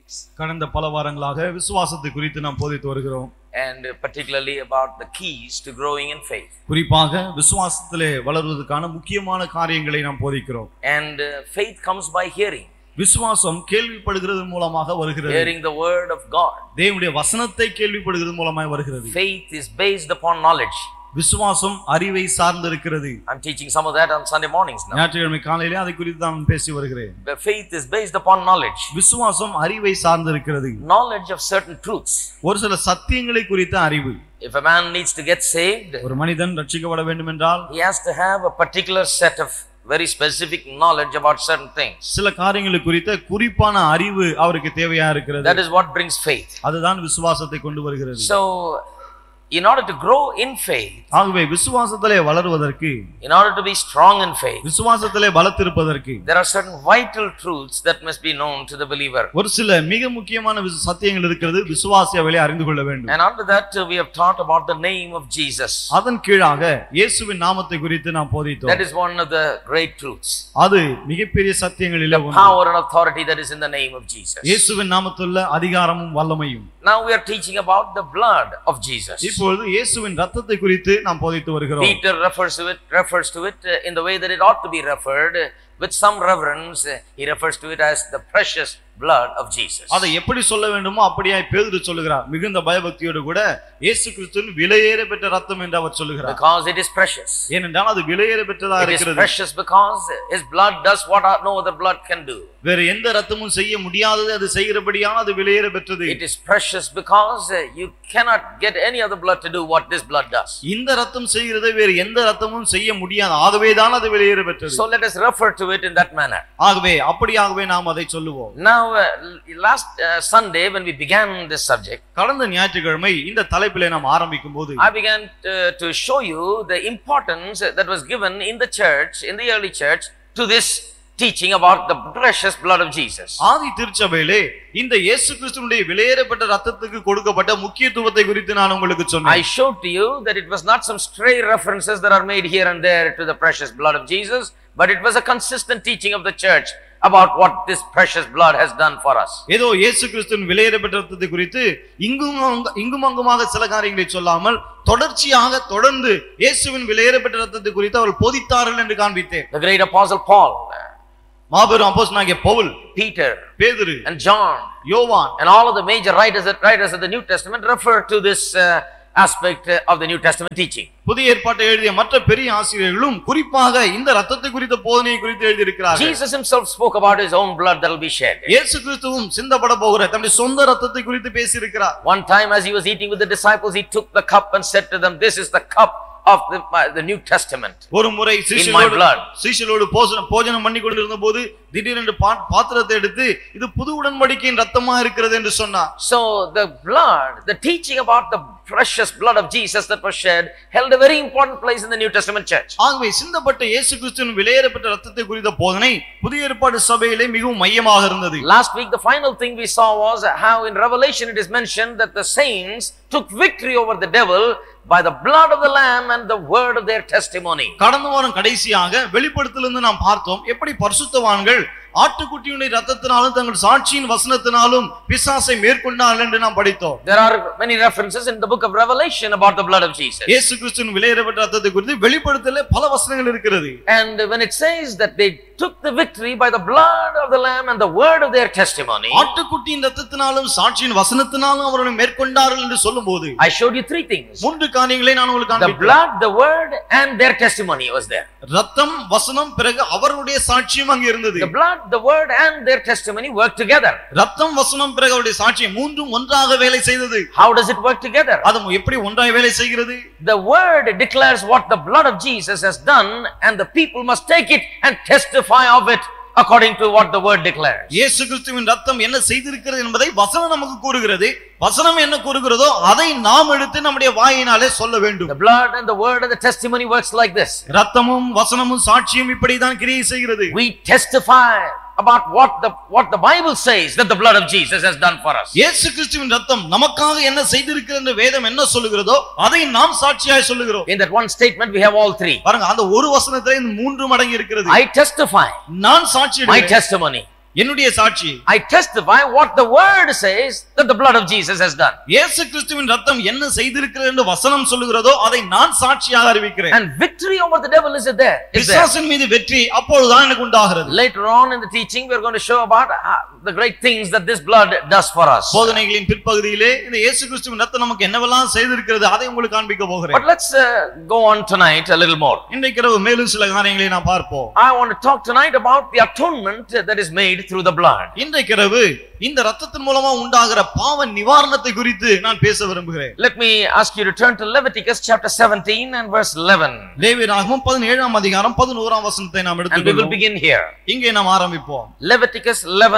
weeks. கடந்த பல வாரங்களாக விசுவாசத்தை குறித்து நாம் போதித்து வருகிறோம். And particularly about the keys to growing in faith. குறிப்பாக விசுவாசத்திலே வளருவதற்கான முக்கியமான காரியங்களை நாம் போதிக்கிறோம். And faith comes by hearing. விசுவாசம் கேள்விப்படுகிறது மூலமாக வருகிறது. Hearing the word of God. தேவனுடைய வசனத்தை கேள்விப்படுகிறது மூலமாக வருகிறது. Faith is based upon knowledge. விசுவாசம் அறிவை சார்ந்திருக்கிறது. I'm teaching some of that on Sunday mornings now. ஞாயிற்றுக்கிழமை காலையிலே அதை குறித்து நான் பேசி வருகிறேன். The faith is based upon knowledge. விசுவாசம் அறிவை சார்ந்திருக்கிறது. Knowledge of certain truths. ஒரு சில சத்தியங்களை குறித்த அறிவு. If a man needs to get saved, ஒரு மனிதன் ரட்சிக்கப்பட வேண்டும் என்றால் he has to have a particular set of very specific knowledge about certain things. சில காரியங்களை குறித்த குறிப்பான அறிவு அவருக்கு தேவையா இருக்கிறது. That is what brings faith. அதுதான் விசுவாசத்தை கொண்டு வருகிறது. So in order to grow in faith, ஆகவே விசுவாசத்திலே வளருவதற்கு, in order to be strong in faith, விசுவாசத்திலே பலத்திருப்பதற்கு there are certain vital truths that must be known to the believer. ஒரு சில மிக முக்கியமான சத்தியங்கள் இருக்கிறது, விசுவாசி அவைகளை அறிந்து கொள்ள வேண்டும். And after that we have taught about the name of Jesus. அதன் கீழாக இயேசுவின் நாமத்தை குறித்து நாம் போதித்தோம். That is one of the great truths. அது மிகப்பெரிய சத்தியங்களிலே ஒன்று. Power and authority that is in the name of Jesus. இயேசுவின் நாமத்துள்ள அதிகாரமும் வல்லமையும். Now we are teaching about the blood of Jesus. இப்பொழுது இயேசுவின் இரத்தத்தை குறித்து நாம் போதித்து வருகிறோம். Peter refers to it in the way that it ought to be referred. With some reverence, he refers to it as the precious blood of Jesus. அதை எப்படி சொல்ல வேண்டுமோ அப்படியே பேதுரு சொல்லுகிறார். மிகுந்த பயபக்தியோடு கூட இயேசு கிறிஸ்துவின் விலையேற பெற்ற இரத்தம் என்று அவர் சொல்லுகிறார். Because it is precious. ஏனென்றால் அது விலையேற பெற்றதா இருக்கிறது. It is precious because his blood does what no other blood can do. வேற எந்த இரத்தமும் செய்ய முடியாதது அது செய்கிறபடியால் அது விலையேற பெற்றது. It is precious because you cannot get any other blood to do what this blood does. இந்த இரத்தம் செய்கிறதை வேற எந்த இரத்தமும் செய்ய முடியாது. ஆகவே தான் அது விலையேற பெற்றது. So let us refer to it in that manner. ஆகவே அப்படியாகவே நாம் அதை சொல்லுவோம். Now last Sunday when we began this subject, கடந்த ஞாயிற்றுக்கிழமை இந்த தலைப்பிலே நாம் ஆரம்பிக்கும்போது I began to show you the importance that was given in the church, in the early church, to this teaching about the precious blood of Jesus. ஆதி திருச்சபையிலே இந்த இயேசு கிறிஸ்துவினுடைய விலையேறப்பட்ட இரத்தத்துக்கு கொடுக்கப்பட்ட முக்கியத்துவத்தை குறித்து நான் உங்களுக்கு சொன்னேன். I showed to you that it was not some stray references that are made here and there to the precious blood of Jesus, but it was a consistent teaching of the church about what this precious blood has done for us. ஏதோ இயேசு கிறிஸ்துவின் விலையேறப்பட்ட இரத்தத்தை குறித்து இங்கும் அங்குமாக சில காரியங்களை சொல்லாமல் தொடர்ச்சியாக தொடர்ந்து இயேசுவின் விலையேறப்பட்ட இரத்தத்தை குறித்து அவர் போதித்தார்கள் என்று காண்பித்தேன். The great apostle Paul, மாபெரும் அப்போஸ்தலனாகிய பவுல், Peter, பேதுரு, and John, யோவான், and all of the major writers of the New Testament refer to this aspect of the New Testament teaching. புதிய ஏற்பாட்டை எழுதிய மற்ற பெரிய ஆசிரியர்களும் குறிப்பாக இந்த இரத்தத்தை குறித்த போதனையை குறித்து எழுதி இருக்கிறார்கள். Jesus himself spoke about his own blood that will be shed. இயேசு கிறிஸ்துவும் சிந்தப்பட போகிற தம்முடைய சொந்த இரத்தத்தை குறித்து பேசி இருக்கிறார். One time as he was eating with the disciples, he took the cup and said to them, this is the cup of the New Testament. ஒரு முறை சீஷர்களோடு போஜனம் பண்ணி கொண்டிருந்த போது திடீரென்று பாத்திரத்தை எடுத்து இது புது உடன்படிக்கையின் இரத்தமா இருக்கிறது என்று சொன்னார். So the blood, the teaching about the precious blood of Jesus that was shed held a very important place in the New Testament church. ஆகவே சிந்தப்பட்ட இயேசு கிறிஸ்துவின் விலையேறப்பட்ட இரத்தத்தை குறித்த போதனை புதிய ஏற்பாடு சபையிலே மிகவும் மையமாக இருந்தது. Last week the final thing we saw was how in Revelation it is mentioned that the saints took victory over the devil by the blood of the lamb and the word of their testimony. கடந்த வாரம் கடைசியாக வெளிப்படுத்தலிருந்து நாம் பார்த்தோம் எப்படி பரிசுத்தவான்கள் ஆட்டுக்குட்டியுடைய இரத்தத்தினாலும் தங்கள் சாட்சியின் வசனத்தினாலும் பிசாசை மேற்கொண்டார்கள் என்று நாம் படித்தோம். There are many references in the book of Revelation about the blood of Jesus. இயேசு கிறிஸ்துவின் விலையேறப்பட்ட இரத்தத்தை குறித்து வெளிப்படுத்தலிலே பல வசனங்கள் இருக்கிறது. And when it says that they took the victory by the blood of the lamb and the word of their testimony, ஆட்டுக்குட்டியின் இரத்தத்தினாலும் சாட்சியின் வசனத்தினாலும் அவர்கள் மேற்கொண்டார்கள் என்று சொல்லும்போது I showed you three things. மூன்று காரியங்களை நான் உங்களுக்கு காண்பித்தேன். The blood, the word and their testimony was there. இரத்தம், வசனம், பிறகு அவருடைய சாட்சியும் அங்கே இருந்தது. The blood, the word and their testimony work together. இரத்தம், வசனம், பிறகு அவருடைய சாட்சியம் மூன்றும் ஒன்றாக வேலை செய்தது. How does it work together? அது எப்படி ஒன்றாக வேலை செய்கிறது? The word declares what the blood of Jesus has done and the people must take it and testify of it according to what the word declares. இயேசு கிறிஸ்துவின் இரத்தம் என்ன செய்திருக்கிறது என்பதை வசனம் நமக்கு கூறுகிறது. வசனம் என்ன கூறுகிறதோ அதை நாம் எடுத்து நம்முடைய வாயினாலே சொல்ல வேண்டும். The blood and the word and the testimony works like this. இரத்தமும் வசனமும் சாட்சியும் இப்படி தான் கிரியை செய்கிறது. We testify about what the Bible says that the blood of Jesus has done for us. இயேசு கிறிஸ்துவின் இரத்தம் நமக்காக என்ன செய்திருக்கிறது என்று வேதம் என்ன சொல்லுகிறதோ அதை நாம் சாட்சியாய் சொல்லுகிறோம். In that one statement we have all three. பாருங்க அந்த ஒரு வசனத்திலே இந்த மூன்று மடங்கு இருக்கிறது. I testify. நான் சாட்சியிடுகிறேன். My testimony. என்னுடைய சாட்சி. I testify what the word says that the blood of Jesus has done. இயேசு கிறிஸ்துவின் இரத்தம் என்ன செய்திருக்கிறது என்று வசனம் சொல்லுகிறதோ அதை நான் சாட்சியாக அறிவிக்கிறேன். And victory over the devil is there. பிசாசின் மீது வெற்றி அப்பொழுதுதான் எனக்கு உண்டாகிறது. Later on in the teaching we are going to show about the great things that this blood does for us. போதனைகளின் பிற்பகுதியிலே இந்த இயேசு கிறிஸ்துவின் இரத்தம் நமக்கு என்னவெல்லாம் செய்திருக்கிறது அதை உங்களுக்கு காண்பிக்க போகிறேன். But let's go on tonight a little more. இன்றைக்கு இரவு மேலும் சில காரியங்களை நாம் பார்ப்போம். I want to talk tonight about the atonement that is made through the blood. இன்றைக்கு இரவு இந்த இரத்தத்தின் மூலமா உண்டாகிற பாவ நிவாரணத்தை குறித்து நான் பேச விரும்புகிறேன். Let me ask you to turn to Leviticus chapter 17 and verse 11. லேவியராகமம் 17ஆம் அதிகாரம் 11ஆம் வசனத்தை நாம் எடுத்துக்கொள்வோம். And we will begin here. இங்கே நாம் ஆரம்பிப்போம். Leviticus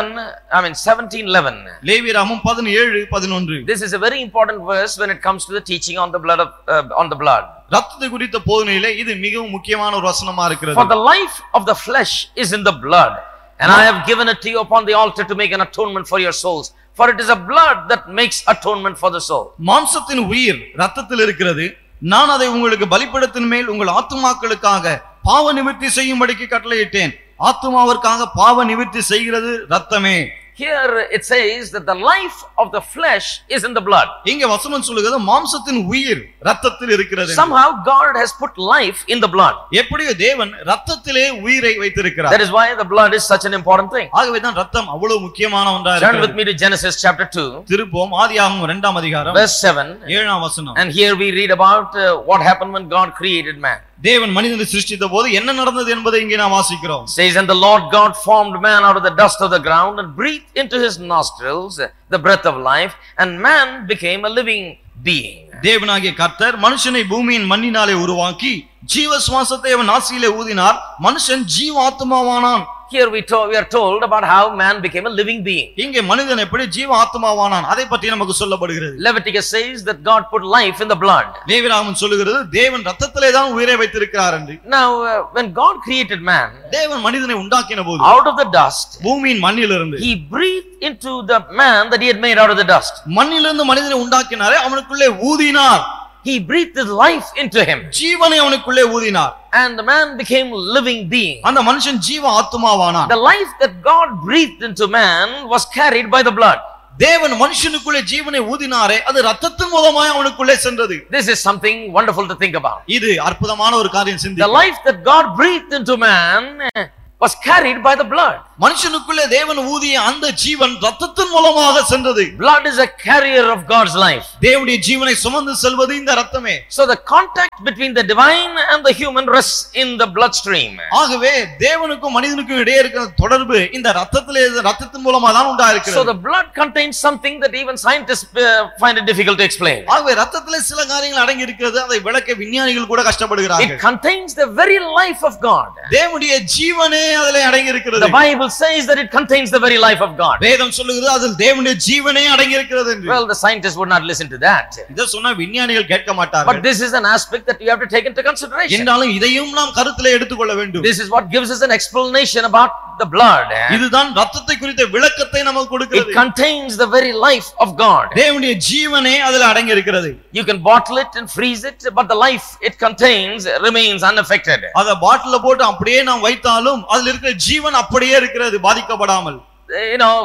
17:11. லேவியராகமம் 17:11. This is a very important verse when it comes to the teaching on the blood on the blood. இரத்தத்தை குறித்த போதனையிலே இது மிகவும் முக்கியமான ஒரு வசனமா இருக்கிறது. For the life of the flesh is in the blood, and I have given it to you upon the altar to make an atonement for your souls, for it is a blood that makes atonement for the soul. மாம்சத்தின் உயிர் இரத்தத்தில் இருக்கிறது, நான் அதை உங்களுக்கு பலிபீடத்தின் மேல் உங்கள் ஆத்துமாக்களுக்காக பாவ நிவர்த்தி செய்யும்படிக்கு கட்டளையிட்டேன். ஆத்துமாவிற்காக பாவ நிவர்த்தி செய்கிறது இரத்தமே. Here it says that the life of the flesh is in the blood. இங்கே வசனம் சொல்லுகிறது மாம்சத்தின் உயிர் இரத்தத்தில் இருக்கிறது. Somehow God has put life in the blood. எப்படியோ தேவன் இரத்தத்திலே உயிரை வைத்திருக்கிறார். That is why the blood is such an important thing. ஆகவே தான் இரத்தம் அவ்வளவு முக்கியமான ஒன்றா இருக்கிறது. Turn with me to Genesis chapter 2. திருப்போம் ஆதியாகமம் 2ஆம் அதிகாரம் verse 7. 7ஆம் வசனம். And here we read about what happened when God created man. தேவன் மனிதனை சிருஷ்டித்த போது என்ன நடந்தது என்பதை இங்கே நாம் வாசிக்கிறோம். Says, and the Lord God formed man out of the dust of the ground and breathed into his nostrils the breath of life, and man became a living being. தேவனாகிய கர்த்தர் மனுஷனை பூமியின் மண்ணினாலே உருவாக்கி ஜீவ சுவாசத்தை அவன் நாசியிலே ஊதினார், மனுஷன் ஜீவாத்மாவானான். Here we are told about how man became a living being. இங்கே மனிதன் எப்படி ஜீவாத்மாவானான் அதை பற்றி நமக்கு சொல்லப்படுகிறது. Leviticus says that God put life in the blood. லேவியராகமம் சொல்லுகிறது தேவன் இரத்தத்திலே தான் உயிரை வைத்திருக்கிறார் என்று. Now when God created man, தேவன் மனிதனை உண்டாக்கின போது out of the dust, பூமியின் மண்ணிலிருந்து he breathed into the man that he had made out of the dust. மண்ணிலிருந்து மனிதனை உண்டாக்கினாரே, அவனுக்குள்ளே ஊதினார். He breathed his life into him. ஜீவனை அவனுக்குள்ளே ஊதினார். And the man became a living being. அந்த மனுஷன் ஜீவ ஆத்துமாவானான். The life that God breathed into man was carried by the blood. தேவன் மனுஷனுக்குள்ளே ஜீவனை ஊதினாரே, அது இரத்தத்தின் மூலமாய் அவனுக்குள்ளே சென்றது. This is something wonderful to think about. இது அற்புதமான ஒரு காரியம் சிந்தி. The life that God breathed into man was carried by the blood. மனுஷனுக்குள்ளே தேவன் ஊதிய அந்த ஜீவன் இரத்தத்தின் மூலமாக சென்றது. Blood is a carrier of God's life. தேவனுடைய ஜீவனை சுமந்து செல்வது இந்த இரத்தமே. So the contact between the divine and the human rests in the bloodstream. ஆகவே தேவனுக்கும் மனிதனுக்கும் இடையே இருக்கிற தொடர்பு இந்த இரத்தத்தின் மூலமா தான் உண்டாயிருக்கிறது. So the blood contains something that even scientists find it difficult to explain. ஆகவே இரத்தத்திலே சில காரியங்கள் அடங்கி இருக்கிறது, அதை விளக்க விஞ்ஞானிகள் கூட கஷ்டப்படுகிறார்கள். It contains the very life of God. தேவனுடைய ஜீவனே அதிலே அடங்கி இருக்கிறது. The Bible says that it contains the very life of God. வேதம் சொல்லுகிறது அதில் தேவனுடைய ஜீவனே அடங்கி இருக்கிறது என்று. Well, the scientists would not listen to that. இத சொன்னா விஞ்ஞானிகள் கேட்க மாட்டார்கள். But this is an aspect that you have to take into consideration. என்றாலும் இதையும் நாம் கருத்திலே எடுத்துக்கொள்ள வேண்டும். This is what gives us an explanation about the blood. இதுதான் இரத்தத்தை குறித்த விளக்கத்தை நமக்கு கொடுக்கிறது. It contains the very life of God. தேவனுடைய ஜீவனே அதில் அடங்கி இருக்கிறது. You can bottle it and freeze it, but the life it contains remains unaffected. அத பாட்டில்ல போட்டு அப்படியே நாம் வைத்தாலும் அதில் இருக்கிற ஜீவன் அப்படியே இருக்கிறது, பாதிக்கப்படாமல். You know,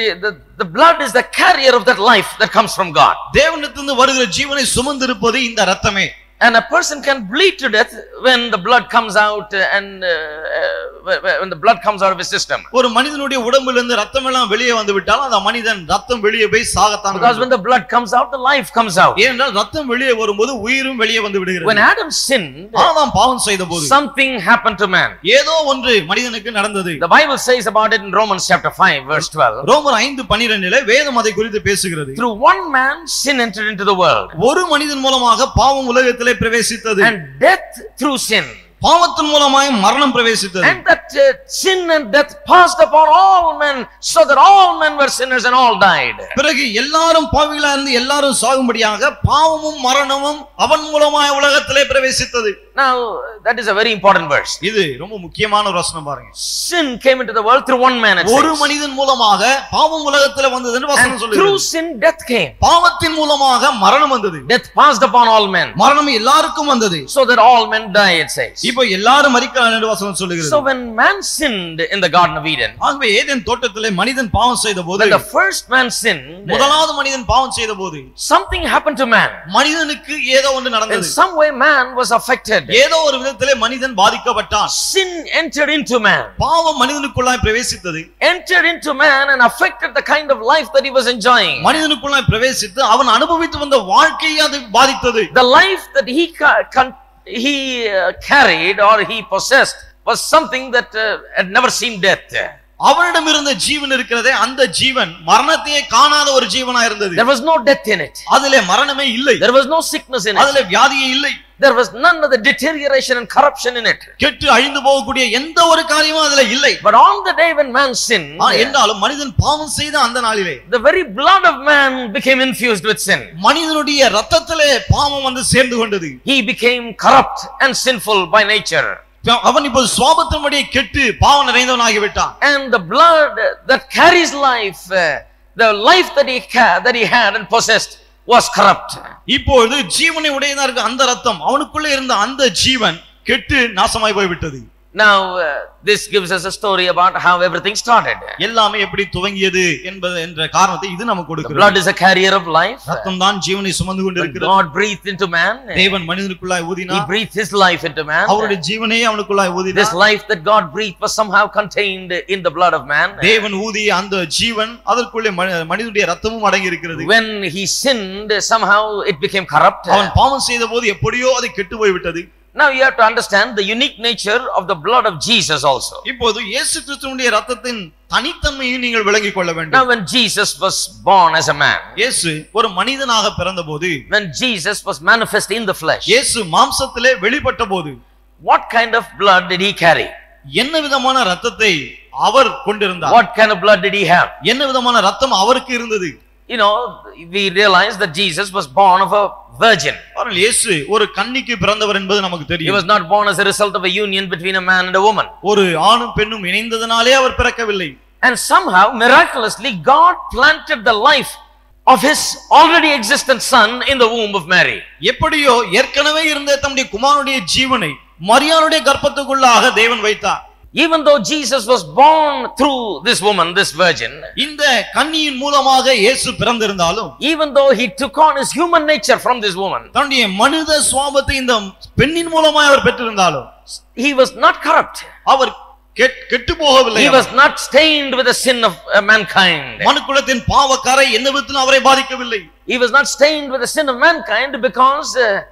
the blood is the carrier of that life that comes from God. தேவனிடத்திலிருந்து வருகிற ஜீவனை சுமந்திருப்பது இந்த இரத்தமே. And a person can bleed to death when the blood comes out and when the blood comes out of his system. ஒரு மனிதனுடைய உடம்பிலிருந்து இரத்தம் எல்லாம் வெளியே வந்து விட்டால் அந்த மனிதன் இரத்தம் வெளியே போய் சாகத்தான். Because when the blood comes out, the life comes out. ஏனென்றால் இரத்தம் வெளியே வரும்போது உயிரும் வெளியே வந்து விடுகிறது. When Adam sinned, ஆதாம் பாவம் செய்தபோது something happened to man. ஏதோ ஒன்று மனிதனுக்கு நடந்தது. The Bible says about it in Romans chapter 5 verse 12. ரோமர் 5:12 வேதம் அதை குறித்து பேசுகிறது. Through one man sin entered into the world. ஒரு மனிதன் மூலமாக பாவம் உலகத்திலே பிரவேசித்தது. And death through sin. பாவத்தின் மூலமாய் மரணம் பிரவேசித்தது. And that sin and death passed upon all men, so that all men were sinners and all died. பிறகு எல்லாரும் பாவிகளா இருந்து எல்லாரும் சாகும்படியாக பாவமும் மரணமும் அவன் மூலமாய் உலகத்திலே பிரவேசித்தது. Now that is a very important verse. இது ரொம்ப முக்கியமான ஒரு வசனம் பாருங்க. Sin came into the world through one man. ஒரு மனிதன் மூலமாக பாவம் உலகத்திலே வந்தது என்று வசனம் சொல்லுகிறது. Through sin death came. பாவத்தின் மூலமாக மரணம் வந்தது. Death passed upon all men. மரணம் எல்லாருக்கும் வந்தது. So that all men die, it says. இப்போ எல்லாரும் மரிக்கிறார்கள் என்று வசனம் சொல்லுகிறது. So when man sinned in the Garden of Eden, ஆகவே ஏதேன் தோட்டத்திலே மனிதன் பாவம் செய்தபோது, when the first man sinned, முதலாவது மனிதன் பாவம் செய்தபோது something happened to man. மனிதனுக்கு ஏதோ ஒன்று In நடந்தது. some way man was affected. ஏதோ ஒரு விதத்திலே மனிதன் பாதிக்கப்பட்டான். Sin entered into man. பாவம் மனிதனுக்குள்ளாய் பிரவேசித்தது. Entered into man and affected the kind of life that he was enjoying. மனிதனுக்குள்ளாய் பிரவேசித்து அவன் அனுபவித்து வந்த வாழ்க்கையை அது பாதித்தது. The life that he carried or he possessed was something that had never seen death. அவனிடம் இருந்த ஜீவன் இருக்கிறதே, அந்த ஜீவன் மரணத்தையே காணாத ஒரு ஜீவனா இருந்தது. There was no death in it. அதிலே மரணமே இல்லை. There was no sickness in it. அதிலே வியாதியே இல்லை. There was none of the deterioration and corruption in it. கெட்டு அழிந்து போகக்கூடிய எந்த ஒரு காரியமும் அதிலே இல்லை. But on the day when man sinned, என்றாலும் மனிதன் பாவம் செய்த அந்த நாளிலே the very blood of man became infused with sin. மனிதனுடைய இரத்தத்திலே பாவம் வந்து சேர்ந்து கொண்டது. He became corrupt and sinful by nature. அவன் இப்போது சுபாவத்தின்படியே கெட்டு பாவம் நிறைந்தவனாகி விட்டான். And the blood that carries life, the life that he had and possessed was corrupt. இப்பொழுது ஜீவனை உடையதா இருக்க அந்த இரத்தம், அவனுக்குள்ளே இருந்த அந்த ஜீவன் கெட்டு நாசமாய் போய் விட்டது. Now this gives us a story about how everything started. எல்லாமே எப்படி துவங்கியது என்ற காரணத்தை இது நமக்கு கொடுக்கிறது. Blood is a carrier of life. இரத்தம் தான் ஜீவனை சுமந்து கொண்டிருக்கிறது. God breathed into man. தேவன் மனிதனுக்குள்ளாய் ஊதினார். He breathed his life into man. அவருடைய ஜீவனை அவனுக்குள்ளாய் ஊதினார். This life that God breathed was somehow contained in the blood of man. தேவன் ஊதிய அந்த ஜீவன் அதற்குள்ளே மனிதனுடைய இரத்தமும் அடங்கி இருக்கிறது. When he sinned, somehow it became corrupt. அவன் பாவம் செய்தபோது எப்படியோ அது கெட்டு போய் விட்டது. Now you have to understand the unique nature of the blood of Jesus also. இப்போது இயேசு கிறிஸ்துவினுடைய இரத்தத்தின் தனித்தன்மையை நீங்கள் விளங்கிக் கொள்ள வேண்டும். Now when Jesus was born as a man, இயேசு ஒரு மனிதனாக பிறந்தபோது, when Jesus was manifest in the flesh, இயேசு மாம்சத்திலே வெளிப்பட்டபோது, what kind of blood did he carry? என்ன விதமான இரத்தத்தை அவர் கொண்டிருந்தார்? What kind of blood did he have? என்ன விதமான இரத்தம் அவருக்கு இருந்தது? You know, we realize that Jesus was born of a virgin. ஆனால் இயேசு ஒரு கன்னிக்கு பிறந்தவர் என்பது நமக்கு He தெரியும். was not born as a result of a union between a man and a woman. ஒரு ஆணும் பெண்ணும் இணைந்ததனாலே அவர் பிறக்கவில்லை. And somehow miraculously God planted the life of his already existent son in the womb of Mary. எப்படியோ ஏற்கனவே இருந்த தம்முடைய குமாரனுடைய ஜீவனை மரியாளுடைய கர்ப்பத்துக்குள்ளாக தேவன் வைத்தார். Even though Jesus was born through this woman, this virgin, இந்த கன்னியின் மூலமாக இயேசு பிறந்திருந்தாலும், even though he took on his human nature from this woman, தன்னுடைய மனித சுபாவத்தை இந்த பெண்ணின் மூலமாக அவர் பெற்றிருந்தாலும், he was not corrupt. அவர் கெட்டு போகவில்லை. He was not stained with the sin of mankind. மனுக்குலத்தின் பாவக்கரை எந்த விதத்திலும் அவரை பாதிக்கவில்லை. He was not stained with the sin of mankind because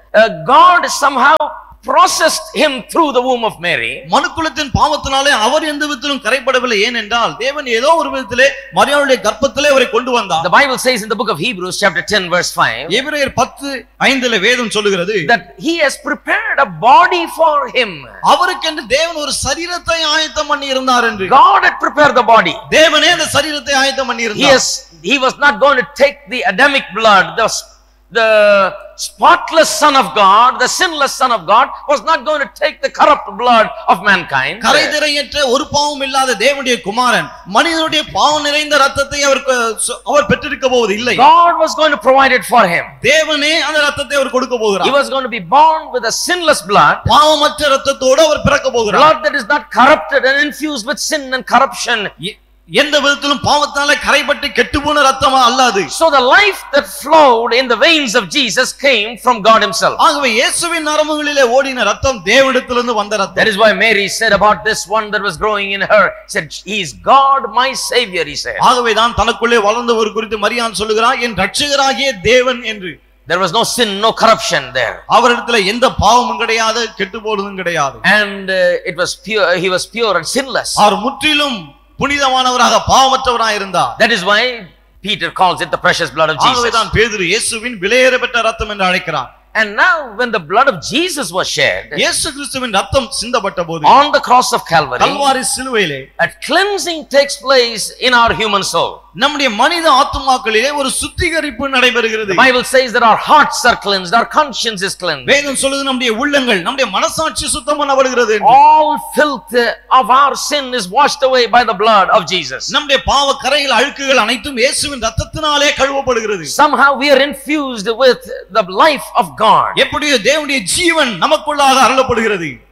God somehow processed him through the womb of Mary. மனுக்குலத்தின் பாவத்தினாலே அவர் எந்த விதத்திலும் கரைப்படவில்லை. ஏனென்றால் தேவன் ஏதோ ஒரு விதத்திலே மரியாளுடைய கர்ப்பத்திலே அவரை கொண்டு வந்தார். The Bible says in the book of Hebrews chapter 10 verse 5, எபிரேயர் 10:5 வேதம் சொல்லுகிறது, that he has prepared a body for him. அவருக்கென்று தேவன் ஒரு சரீரத்தை ஆயத்தம் பண்ணி இருந்தார் என்று. God had prepared the body. தேவனே அந்த சரீரத்தை ஆயத்தம் பண்ணி இருந்தார். He was not going to take the Adamic blood, the spotless son of God, the sinless son of God was not going to take the corrupt blood of mankind. கரைதிரையற்ற ஒரு பாவம் இல்லாத தேவனுடைய குமாரன் மனிதனுடைய பாவம் நிறைந்த இரத்தத்தை அவர் பெற்றிருக்க போவது இல்லை. God was going to provide it for him. தேவனே அந்த இரத்தத்தை அவர் கொடுக்க போகிறார். He was going to be born with a sinless blood, பாவமற்ற இரத்தத்தோடு அவர் பிறக்க போகிறார். blood that is not corrupted and infused with sin and corruption. எந்த விதத்திலும் பாவத்தாலே கரைபட்டு கெட்டுப்போன இரத்தமா அல்லாது. So the life that flowed in the veins of Jesus came from God himself. ஆகவே இயேசுவின் நரம்புகளிலே ஓடின இரத்தம் தேவனிடத்திலிருந்து வந்த இரத்தம். That is why Mary said about this one that was growing in her, said, he is God my savior, he said. ஆகவே தான் தனக்குள்ளே வளர்ந்தவர் குறித்து மரியாள் சொல்லுகிறார், என் இரட்சகராகிய தேவன் என்று. There was no sin, no corruption there. அவரிடத்திலே எந்த பாவமும் கிடையாது, கெட்டுப்போனதும் கிடையாது. And it was pure, he was pure and sinless. அவர் முற்றிலும் புனிதமானவராக பாவமற்றவராக இருந்தார். That is why Peter calls it the precious blood of Jesus. ஆகவே தான் பேதுரு இயேசுவின் விலையேறப்பட்ட இரத்தம் என்று அழைக்கிறார். And now when the blood of Jesus was shed, இயேசு கிறிஸ்துவின் இரத்தம் சிந்தப்பட்ட போது, on the cross of Calvary, Kalvari சிலுவையிலே, a cleansing takes place in our human soul. நம்முடைய மனித ஆத்துமாக்களிலே ஒரு சுத்திகரிப்பு நடைபெறுகிறது. The Bible says that our hearts are cleansed, our conscience is cleansed. வேதம் சொல்லுது நம்முடைய உள்ளங்கள், நம்முடைய மனசாட்சி சுத்தம் பண்ணப்படுகிறது என்று. All filth of our sin is washed away by the blood of Jesus. நம்முடைய பாவ கரைகள் அழுக்குகள் அனைத்தும் இயேசுவின் இரத்தத்தினாலே கழுவப்படுகிறது. Somehow we are infused with the life of God. எப்படியோ தேவனுடைய ஜீவன் நமக்குள்ளாக அருளப்படுகிறது.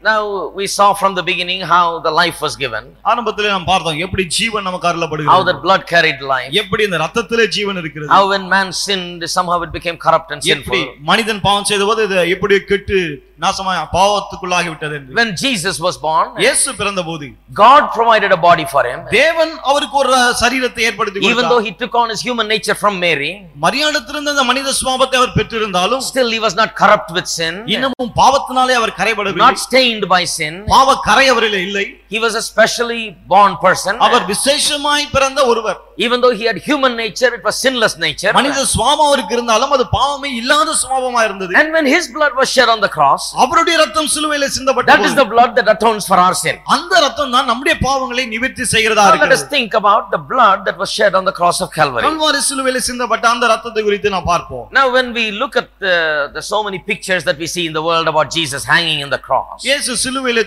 Now we saw from the beginning how the life was given. ஆரம்பத்திலே நாம் பார்த்தோம் எப்படி ஜீவன் நமக்கு How அருளப்படுகிறது. that blood carried life. எப்படி இந்த இரத்தத்திலே ஜீவன் இருக்கிறது. How when man sinned, somehow it became corrupt and எப்படி sinful. மனிதன் பாவம் செய்தபோது இது எப்படி கெட்டு நாசமாய் பாவத்துக்குள்ளாகி விட்டது என்று. When Jesus was born, இயேசு பிறந்தபோது God provided a body for him. தேவன் அவருக்கு ஒரு சரீரத்தை ஏற்படுத்தி Even கொடுத்தார். though he took on his human nature from Mary, மரியாளிடத்திலிருந்து அந்த மனித சுபாவத்தை அவர் பெற்றிருந்தாலும் still he was not corrupt with sin, இன்னமும் பாவத்தினாலே அவர் கரைபடவில்லை. not stained by sin. பாவ கரை அவரிலே இல்லை. He was a specially born person. அவர் விசேஷமாய் பிறந்த ஒருவர். Even though he had human nature, it was sinless nature. மனித சுபாவம் அவருக்கு இருந்தாலும் அது பாவமே இல்லாத சுபாவமா இருந்தது. And when his blood was shed on the cross, அவருடைய இரத்தம் சிலுவையிலே சிந்தப்பட்டது. that is the blood that atones for our sin. அந்த இரத்தம் தான் நம்முடைய பாவங்களை நிவர்த்தி செய்கிறதா Now let us இருக்கிறது. think about the blood that was shed on the cross of Calvary. Kalvari சிலுவையிலே சிந்தப்பட்ட அந்த இரத்தத்தை குறித்து நாம் பார்ப்போம். Now when we look at the so many pictures that we see in the world about Jesus hanging in the cross, இயேசு சிலுவையிலே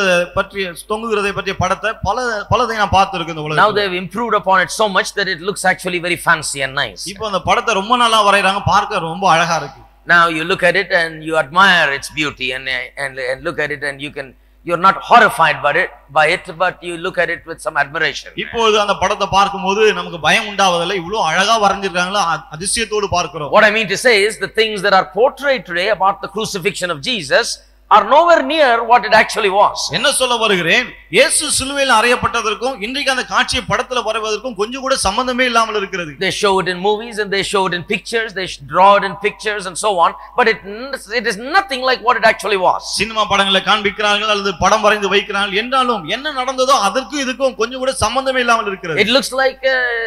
தொங்குகிறதை பற்றிய படத்தை பலதை நான் பார்த்திருக்கேன் இந்த now உலகத்துல. they've improved upon it so much that it looks actually very fancy and nice. இப்போ அந்த படத்தை ரொம்ப நல்லா வரையறாங்க, பார்க்க ரொம்ப அழகா இருக்கு. Now you look at it and you admire its beauty and look at it and you're not horrified by it, but you look at it with some admiration. இப்போது அந்த படத்தை பார்க்கும்போது நமக்கு பயம் உண்டாவதில்லை. இவ்வளவு அழகா வரைஞ்சிருக்காங்களா, அதிசயத்தோடு பார்க்கிறோம். What I mean to say is the things that are portrayed today about the crucifixion of Jesus are nowhere near what it actually was. என்ன சொல்ல வருகிறேன், இயேசு சிலுவையில் அறையப்பட்டதற்கும் இன்றைக்கு அந்த காட்சியை படத்துல வரைவதற்கும் கொஞ்சம் கூட சம்பந்தமே இல்லாமல் இருக்கிறது. They show it in movies and they show it in pictures, they draw it in pictures and so on, but it is nothing like what it actually was. Cinema படங்களை காண்பிக்கிறார்கள் அல்லது படம் வரைந்து வைக்கிறார்கள் என்றாலும் என்ன நடந்ததோ அதற்கும் இதுக்கும் கொஞ்சம் கூட சம்பந்தமே இல்லாமல் இருக்கிறது. It looks like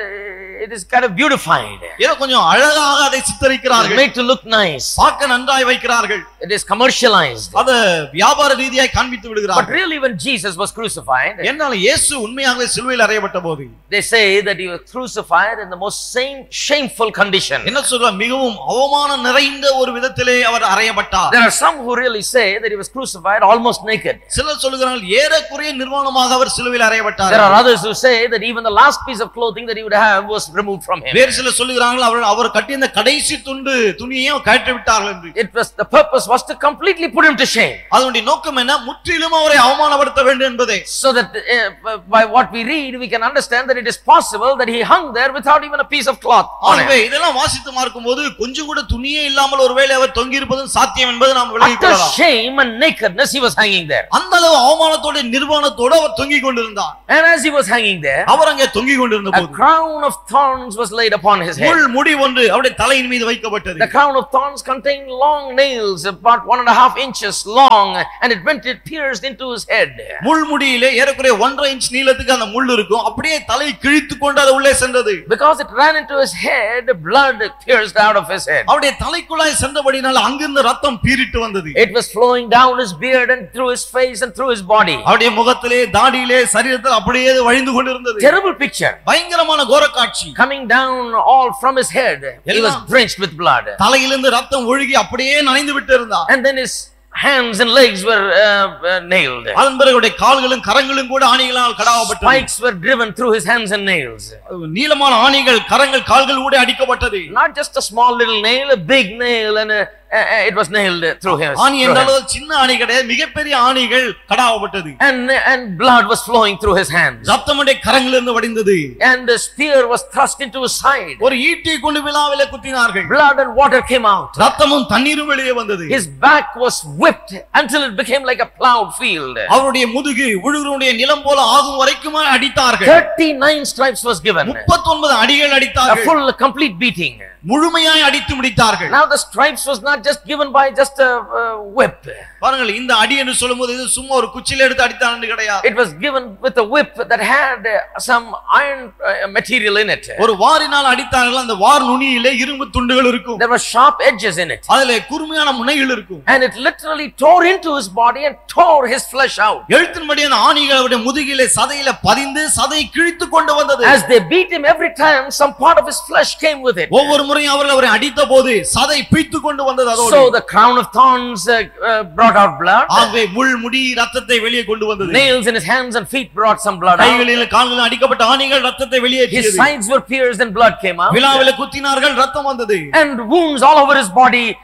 it is kind of beautified. ஏதோ கொஞ்சம் அழகாக அதை சித்தரிக்கிறார்கள். Made to look nice. பார்க்க நன்றாய் வைக்கிறார்கள். It is commercialized. அது வியாபார ரீதியாய் காண்பித்து விடுகிறார்கள். But really when Jesus was crucified, என்னால இயேசு உண்மையாகவே சிலுவையில் அறையப்பட்ட போது they say that he was crucified in the most shameful condition. என்ன சொல்ற, மிகவும் அவமானம் நிறைந்த ஒரு விதத்திலே அவர் அறையப்பட்டார். There are some who really say that he was crucified almost naked. சிலர் சொல்கிறார்கள் ஏறக்குறைய நிர்வாணமாக அவர் சிலுவையில் அறையப்பட்டார். There are others who say that even the last piece of clothing that he would have was removed from him. வேறு சிலர் சொல்கிறார்கள் அவர் கட்டிய கடைசி துணியையும் கழற்றி விட்டார்கள் என்று. The purpose was to completely put him to shame. அதனுடைய நோக்கம் என்ன, முற்றிலும் அவரை அவமானப்படுத்த வேண்டும் என்பதே. So that by what we read we can understand that it is possible that he hung there without even a piece of cloth on him. இதெல்லாம் வாசித்து பார்க்கும்போது கொஞ்சம் கூட துணியே இல்லாமல் ஒருவேளை அவர் தொங்கி இருப்பதும் சாத்தியம் என்பதை நாம் விளங்கிக் கொள்ளலாம். After shame and nakedness he was hanging there. அந்த அளவு அவமானத்தோட நிர்வாணத்தோட அவர் தொங்கி கொண்டிருந்தார். And as he was hanging there, அவர் அங்கே தொங்கி கொண்டிருந்த போது a crown of thorns was laid upon his head. முள் முடி ஒன்று அவருடைய தலையின் மீது வைக்கப்பட்டது. The crown of thorns contained long nails about 1.5 inches long, and it pierced into his head. முள் முடியிலே ஏறக்குறைய 1.5 இன்ச் நீளத்துக்கு அந்த முள் இருக்கும். அப்படியே தலை கிழித்து கொண்டு அது உள்ளே சென்றது. Because it ran into his head, blood pierced out of his head. அவருடைய தலைக்குள்ளாய் சென்றபடியால் அங்கிருந்து ரத்தம் பீரிட்டு வந்தது. It was flowing down his beard and through his face and through his body. அவருடைய முகத்திலே தாடியிலே சரீரத்தில் அப்படியே வழிந்து கொண்டிருந்தது. Terrible picture. பயங்கரமான கோர காட்சி. Coming down all from his head, he was drenched with blood. தலையிலிருந்து ரத்தம் ஒழுகி அப்படியே நனைந்து விட்டு இருந்தார். And then his hands and legs were nailed. அதன் பிறகு அவருடைய கால்களும் கரங்களும் கூட ஆணிகளால் கடாவப்பட்டது. Spikes were driven through his hands and nails. நீளமான ஆணிகள் கரங்கள் கால்கள் கூட அடிக்கப்பட்டது. Not just a small little nail, a big nail, and it was nailed through him. ஆணி என்றால் சின்ன ஆணி கிடையாது, மிகப்பெரிய ஆணிகள் கடாவப்பட்டது. And blood was flowing through his hands. ரத்தம் அவருடைய கரங்களிலிருந்து வடிந்தது. And the spear was thrust into his side. ஒரு ஈட்டி கொண்டு விலாவிலே குத்தினார்கள். Blood and water came out. ரத்தமும் தண்ணீரும் வெளியே வந்தது. His back was whipped until it became like a plowed field. அவருடைய முதுகு உழுகிறவனுடைய நிலம் போல ஆகும் வரைக்கும் அடித்தார்கள். 39 stripes was given. 39 அடிகள் அடித்தார்கள். A full complete beating. முழுமையாய் அடித்து முடித்தார்கள். Now the stripes was not just given by just a whip. பாருங்கள், இந்த அடி என்று சொல்லும்போது இது சும்மா ஒரு குச்சில எடுத்து அடித்தான்னு கிடையாது. It was given with a whip that had some iron material in it. ஒரு வாரினால் அடித்தார்கள். அந்த வார் நுனியிலே இரும்பு துண்டுகள் இருக்கும். There were sharp edges in it. அதிலே கூர்மையான முனைகள் இருக்கும். And it literally tore into his body and tore his flesh out. எழுத்தின்படி அந்த ஆணிகள் அவருடைய முதுகிலே சதையில பதிந்து சதையை கிழித்து கொண்டு வந்தது. As they beat him, every time some part of his flesh came with it. ஒவ்வொரு முறையும் அவர்கள் அவரை அடித்த போது சதை பிய்த்து கொண்டு வந்தது. அதோடு So the crown of thorns brought out blood. ஆகவே முள் முடி ரத்தத்தை வெளியே கொண்டு வந்தது. Nails in his hands and feet brought some blood out. கைகளில் கால்களில் அடிக்கப்பட்ட ஆணிகள் ரத்தத்தை வெளியேற்றியது. His sides were pierced and blood came out. விலாவிலே குத்தினார்கள், ரத்தம் வந்தது. And wounds all over his body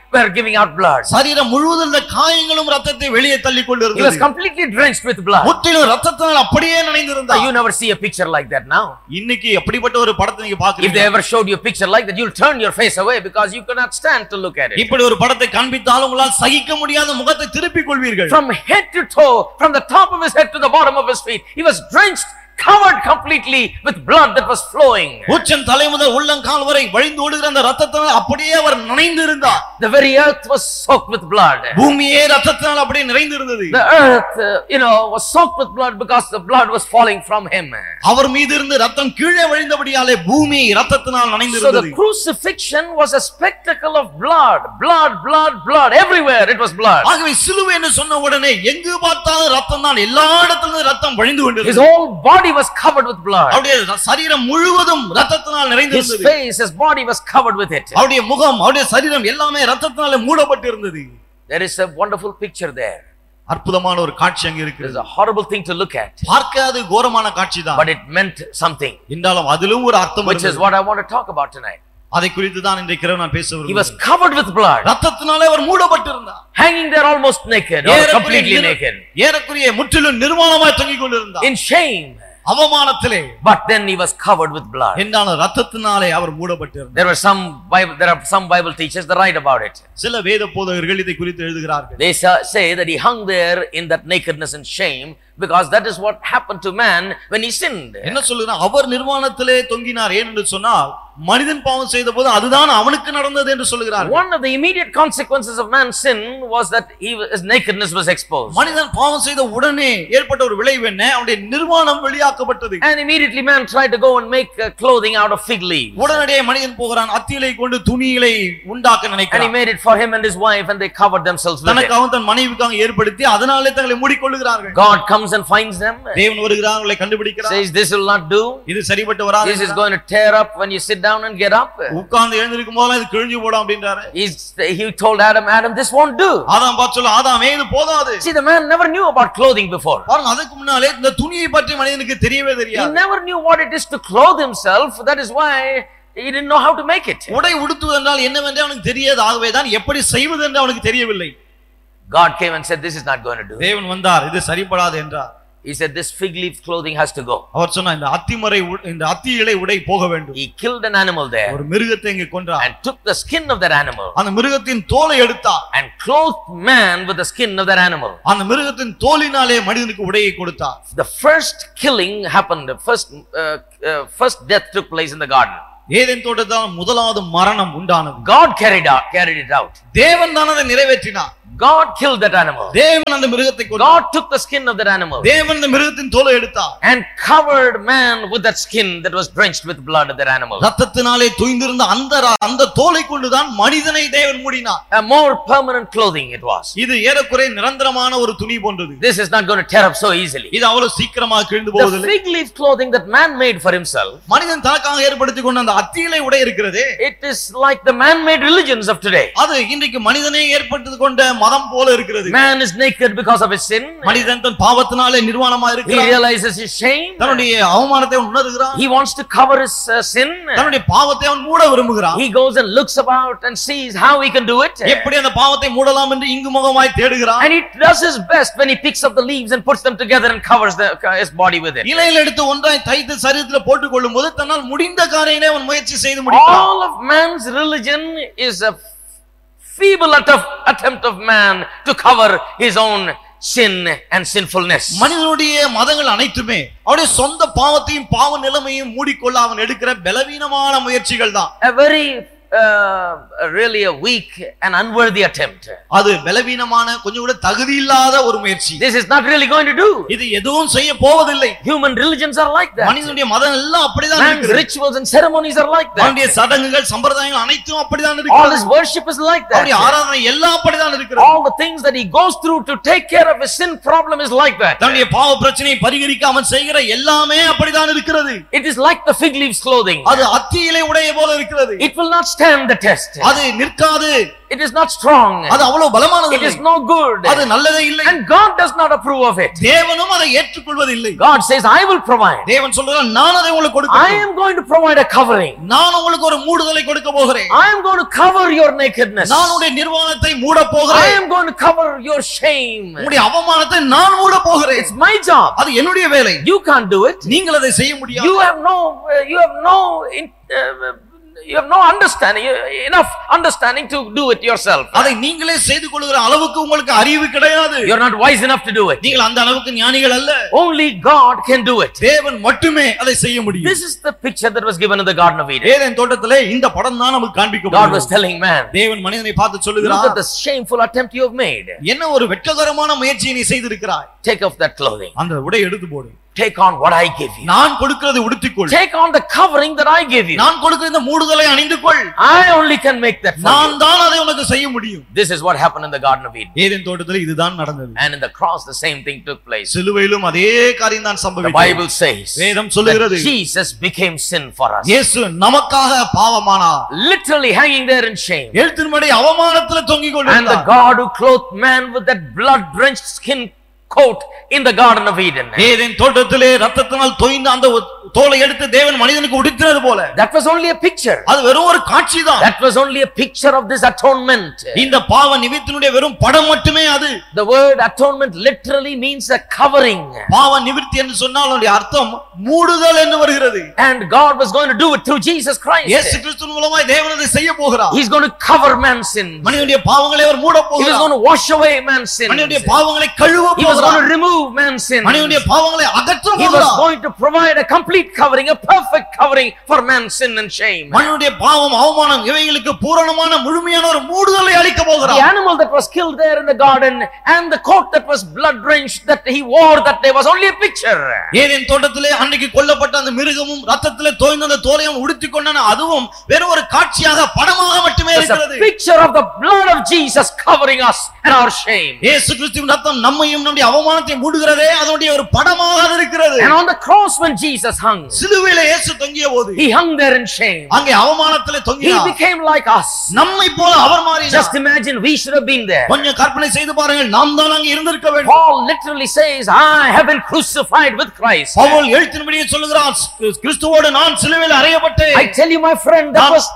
were giving out blood. சரீரம் முழுவதும் உள்ள காயங்களும் ரத்தத்தை வெளியே தள்ளி He was கொண்டிருந்தது. completely drenched with blood. முற்றிலும் ரத்தத்தால் அப்படியே நனைந்திருந்தார். You never see a picture like that now. இன்னைக்கு அப்படிப்பட்ட ஒரு படத்தை நீங்க If they பாக்குறீங்க. ever showed you a picture like that, you'll turn your face away because you cannot stand to look at it. இப்படி ஒரு படத்தை காண்பித்தாலும் உங்களால் சகிக்க முடியாத முகத்தை திருப்பிக் கொள்வீர்கள். From head to toe, from the top of his head to the bottom of his feet, he was drenched, covered completely with blood that was flowing. உச்சம் தலை முதல் உள்ளங்கால் வரை வழிந்து ஓடுகிற அந்த ரத்தத்தால் அப்படியே அவர் நனைந்து இருந்தார். The very earth was soaked with blood. பூமியே ரத்தத்தால் அப்படியே நிறைந்திருந்தது. The earth, was soaked with blood because the blood was falling from him. அவர் மீது இருந்து ரத்தம் கீழே வழிந்தபடியாலே பூமி ரத்தத்தினால் So நனைந்திருந்தது. the crucifixion was a spectacle of blood, blood, blood, blood. Everywhere it was blood. ஆகவே சிலுவை என்று சொன்ன உடனே எங்கு பார்த்தாலும் ரத்தம் தான், எல்லா இடத்திலும் ரத்தம் வழிந்து His கொண்டிருந்தது. whole body was covered with blood. அவருடைய சரீரம் முழுவதும் ரத்தத்தினால் His நிறைந்திருந்தது. face, his body was covered with it. அவருடைய முகம், அவருடைய சரீரம் எல்லாமே ரத்தத்தினால மூடப்பட்டிருந்தது. There is a wonderful picture there. அற்புதமான ஒரு காட்சி அங்க It is இருக்கிறது. a horrible thing to look at, பார்க்க அது கோரமான காட்சி தான். but it meant something, என்றாலும் அதிலும் ஒரு அர்த்தம் which is இருந்தது. what I want to talk about tonight. அதை குறித்து தான் இன்றைக்கு இரவு நான் பேச He was விரும்புகிறேன். covered with blood, ரத்தத்தினாலே அவர் மூடப்பட்டிருந்தார். hanging there almost naked or completely naked, ஏறக்குறைய முற்றிலும் நிர்வாணமாய் தொங்கிக் கொண்டிருந்தார். in shame. அவமானத்திலே. But then he was covered with blood. என்றாலும் ரத்தத்தினாலே அவர் மூடப்பட்டிருந்தார். There are some Bible teachers that write about it. சில வேத போதகர்கள் இதை குறித்து எழுதுகிறார்கள். They say that he hung there in that nakedness and shame because that is what happened to man when he sinned. என்ன சொல்லுகிறார்? அவர் நிர்வாணத்திலே தொங்கினார். ஏன் என்று சொன்னால் மனிதன் பாவம் செய்த போது அதுதான் அவனுக்கு நடந்தது என்று சொல்லுகிறார். One of the immediate consequences of man's sin was that his nakedness was exposed. மனிதன் பாவம் செய்த உடனே ஏற்பட்ட ஒரு விளைவு என்ன? அவனுடைய நிர்வாணம் வெளியாக்கப்பட்டது. And immediately man tried to go and make clothing out of fig leaves. உடனடியே மனிதன் போகிறான், அத்தியிலை கொண்டு துணிகளை உண்டாக்க And he நினைக்கிறான். made it for him and his wife and they covered themselves with it. தனக்காகவும் தன் மனைவிக்காக ஏற்படுத்தி அதனாலே தங்களை மூடிக்கொள்ளுகிறார்கள். God comes and finds them. தேவன் வருகிறார், அவர்களை கண்டிப்பிடிக்கிறார். Says this will not do. இது சரிப்பட்டு வராது. This is going to tear up when you sit down and get up. உட்கார்ந்து எழுந்திருக்கும் போது இது கிழிஞ்சு போடும் அப்படின்றாரு. He told Adam, this won't do. ஆதாம் பார்த்து சொல்ல, ஆதாமே இது போதாது. See, the man never knew about clothing before. பாருங்க, அதுக்கு முன்னாலே இந்த துணியை பற்றி மனிதனுக்கு தெரியவே He தெரியாது. never knew what it is to clothe himself. That is why he didn't know how to make it. உடை உடுத்துவது என்றால் என்னவென்று அவனுக்கு தெரியாது. ஆகவே தான் எப்படி செய்வது என்று அவனுக்கு தெரியவில்லை. God came and said, this is not going to do. தேவன் வந்தார், இது சரிப்படாது என்றார். He said, this fig leaf clothing has to go. அவர் சொன்னார், இந்த அத்தி இலை உடை போக வேண்டும். He killed an animal there ஒரு மிருகத்தை இங்கே கொன்றார். and took the skin of that animal அந்த மிருகத்தின் தோலை எடுத்தார். and clothed man with the skin of that animal. அந்த மிருகத்தின் தோலினாலே மனிதனுக்கு உடையை கொடுத்தார். The first killing happened, the first death took place in the garden. Eden தோட்டத்தில் முதலாவது மரணம் உண்டானது. God carried it out. தேவன் தான் அதை நிறைவேற்றினார். God killed that animal. தேவன் அந்த மிருகத்தை கொன்றார். God took the skin of that animal தேவன் அந்த மிருகத்தின் தோலை எடுத்தார். and covered man with that skin that was drenched with blood of that animal. ரத்தத்தினாலே தோய்ந்திருந்த அந்த தோலை கொண்டுதான் மனிதனை தேவன் மூடினார். A more permanent clothing it was. இது ஏறக்குறை நிரந்தரமான ஒரு துணி போன்றது. This is not going to tear up so easily. இது அவ்வளவு சீக்கிரமாக கிழிந்து The போவதில்லை. fig leaf clothing that man made for himself, மனிதன் தனக்காக ஏற்படுத்திக் கொண்ட அந்த அத்தியிலை உடை இருக்கிறதே, it is like the man-made religions of today. அது இன்றைக்கு மனிதனே ஏற்படுத்திக் கொண்ட மதம் போல இருக்கிறது. Man is naked because of his sin. மனிதன் தன் பாவத்தினாலே நிர்வாணமாக He இருக்கிறான். realizes his shame. தன்னுடைய அவமானத்தை உணர்கிறான். He wants to cover his sin. தன்னுடைய பாவத்தை அவன் மூட விரும்புகிறான். He goes and looks about and sees how he can do it. எப்படி அந்த பாவத்தை மூடலாம் என்று இங்கு முகமாய் தேடுகிறான். And he does his best when he picks up the leaves and puts them together and covers his body with it. இலையில் எடுத்து ஒன்றாய் தைத்து சரீரத்தில் போட்டுக் கொள்ளும் போது தன்னால் முடிந்த காரியங்களை அவன் முயற்சி செய்து முடிக்கிறான். All of man's religion is a feeble attempt of man to cover his own sin and sinfulness. மனிதனுடைய மதங்கள் அனைத்துமே அவருடைய சொந்த பாவத்தையும் பாவ நிலைமையும் மூடிக்கொள்ள அவன் எடுக்கிற பலவீனமான முயற்சிகள் தான். A very really a weak and unworthy attempt. அது பலவீனமான கொஞ்சம் கூட தகுதி இல்லாத ஒரு முயற்சி. This is not really going to do. இது எதுவும் செய்ய போவதில்லை. Human religions are like that. மனிதனுடைய மதம் எல்லாம் அப்படிதான் Man's இருக்குது. rituals and ceremonies are like that. அவனுடைய சடங்குகள் சம்பிரதாயங்கள் அனைத்தும் அப்படிதான் All இருக்குது. his worship is like அவருடைய that. ஆராதனை எல்லாம் அப்படிதான் இருக்குது. All the things that he goes through to take care of his sin problem is like that. தன்னுடைய பாவ பிரச்சனையை பரிகரிக்க அவன் செய்கிற எல்லாமே அப்படிதான் இருக்கிறது. It is like the fig leaves clothing. அது அத்தி இலை உடைய போல இருக்கிறது. It will not stand the test. அது நிற்காது. It is not strong. அது அவ்வளவு பலமானது It இல்லை. is no good. அது நல்லதே இல்லை. And God does not approve of it. தேவனும் அதை ஏற்றுக்கொள்வதில்லை. God says, I will provide. தேவன் சொல்றார், நான் அதை உங்களுக்கு கொடுக்கிறேன். I am going to provide a covering. நான் உங்களுக்கு ஒரு மூடுதலை கொடுக்க போகிறேன். I am going to cover your nakedness. நான் உங்களுடைய நிர்வாணத்தை மூட I போகிறேன். am going to cover your shame. உங்களுடைய அவமானத்தை நான் மூட போகிறேன். It's my job. அது என்னுடைய வேலை. You can't do it. நீங்கள் அதை செய்ய முடியாது. You have no understanding, enough understanding to do it yourself. அதை நீங்களே செய்து கொள்கிற அளவுக்கு உங்களுக்கு அறிவு கிடையாது. You are not wise enough to do it. நீங்கள் அந்த அளவுக்கு ஞானிகள் அல்ல. Only God can do it. தேவன் மட்டுமே அதை செய்ய முடியும். This is the picture that was given in the Garden of Eden. Eden தோட்டத்திலே இந்த படம் தான் நமக்கு காண்பிக்கப்படுகிறது. God was telling man, தேவன் மனிதனை பார்த்து சொல்லுகிறார், look at the shameful attempt you have made. என்ன ஒரு வெட்ககரமான முயற்சியை நீ செய்திருக்கிறாய். Take off that clothing. அந்த உடை எடுத்து போடு. Take on what I give you. நான் கொடுக்கிறதை உடுத்திக்கொள். Take on the covering that I give you. நான் கொடுக்கிற இந்த மூடுதலை அணிந்து கொள். I only can make that for நான் you. தான் அதை உனக்கு செய்ய முடியும். This is what happened in the Garden of Eden. Eden தோட்டத்திலே இதுதான் நடந்தது. And in the cross the same thing took place. சிலுவையிலும் அதே காரியம் தான் The சம்பவித்தது. Bible says வேதம் சொல்லுகிறது, that Jesus became sin for us. இயேசு நமக்காக பாவமானார். Literally hanging there in shame. எழுத்தின்படி அவமானத்திலே தொங்கிக் And the கொண்டிருந்தார். God who clothed man with that blood-drenched skin coat in the Garden of Eden. Eden தோட்டத்திலே இரத்தத்தினால் தோய்ந்த அந்த தோலை எடுத்து தேவன் மனிதனுக்கு உடுத்தினது போல. That was only a picture. அது வெறும் ஒரு காட்சி தான். That was only a picture of this atonement. இந்த பாவ நிவிர்த்தியினுடைய வெறும் படம் மட்டுமே அது. The word atonement literally means a covering. பாவ நிவிர்த்தி என்று சொன்னால் அதனுடைய அர்த்தம் மூடுதல் என்று வருகிறது. And God was going to do it through Jesus Christ. இயேசு கிறிஸ்துவின் மூலமாய் தேவன் அதை செய்ய போகிறார். He's going to cover man's sins. மனிதனுடைய பாவங்களை அவர் மூட He was போகிறார். going to wash away man's sins. மனிதனுடைய பாவங்களை கழுவ He was going போகிறார். to remove man's sins. மனிதனுடைய பாவங்களை அகற்ற He was போகிறார். going to provide a complete covering, a perfect covering for man's sin and shame. மனிதனுடைய பாவம், அவமானம் இவைகளுக்கு பூரணமான முழுமையான ஒரு மூடுதலை அளிக்க The போகிறார். animal that was killed there in the garden and the coat that was blood drenched that he wore that day was only a picture. Eden தோட்டத்திலே அன்னைக்கு கொல்லப்பட்ட அந்த மிருகமும் ரத்தத்திலே தோய்ந்த அந்த தோலையும் உடுத்திக் கொண்டான அதுவும் வெறும் ஒரு காட்சியாக படமாக மட்டுமே It's இருக்கிறது. a picture of the blood of Jesus covering us and our shame. இயேசு கிறிஸ்துவின் ரத்தம் நம்மையும் நம்முடைய அவமானத்தை மூடுகிறதே அதனுடைய ஒரு படமாக அது இருக்கிறது. And on the cross when Jesus hung, சிலுவையிலே இயேசு தொங்கிய போது he hung there in shame. அங்கே அவமானத்திலே He தொங்கினார். became like us. நம்மை போல அவர் மாறினார். Just imagine we should have been there. கொஞ்சம் கற்பனை செய்து பாருங்கள், நாம் தான் அங்கே இருந்திருக்க வேண்டும். Paul literally says, I have been crucified with Christ. Pavul எழுத்தின்படியே சொல்லுகிறார், கிறிஸ்துவோடு நான் சிலுவையில் அறையப்பட்டேன். I tell you my friend,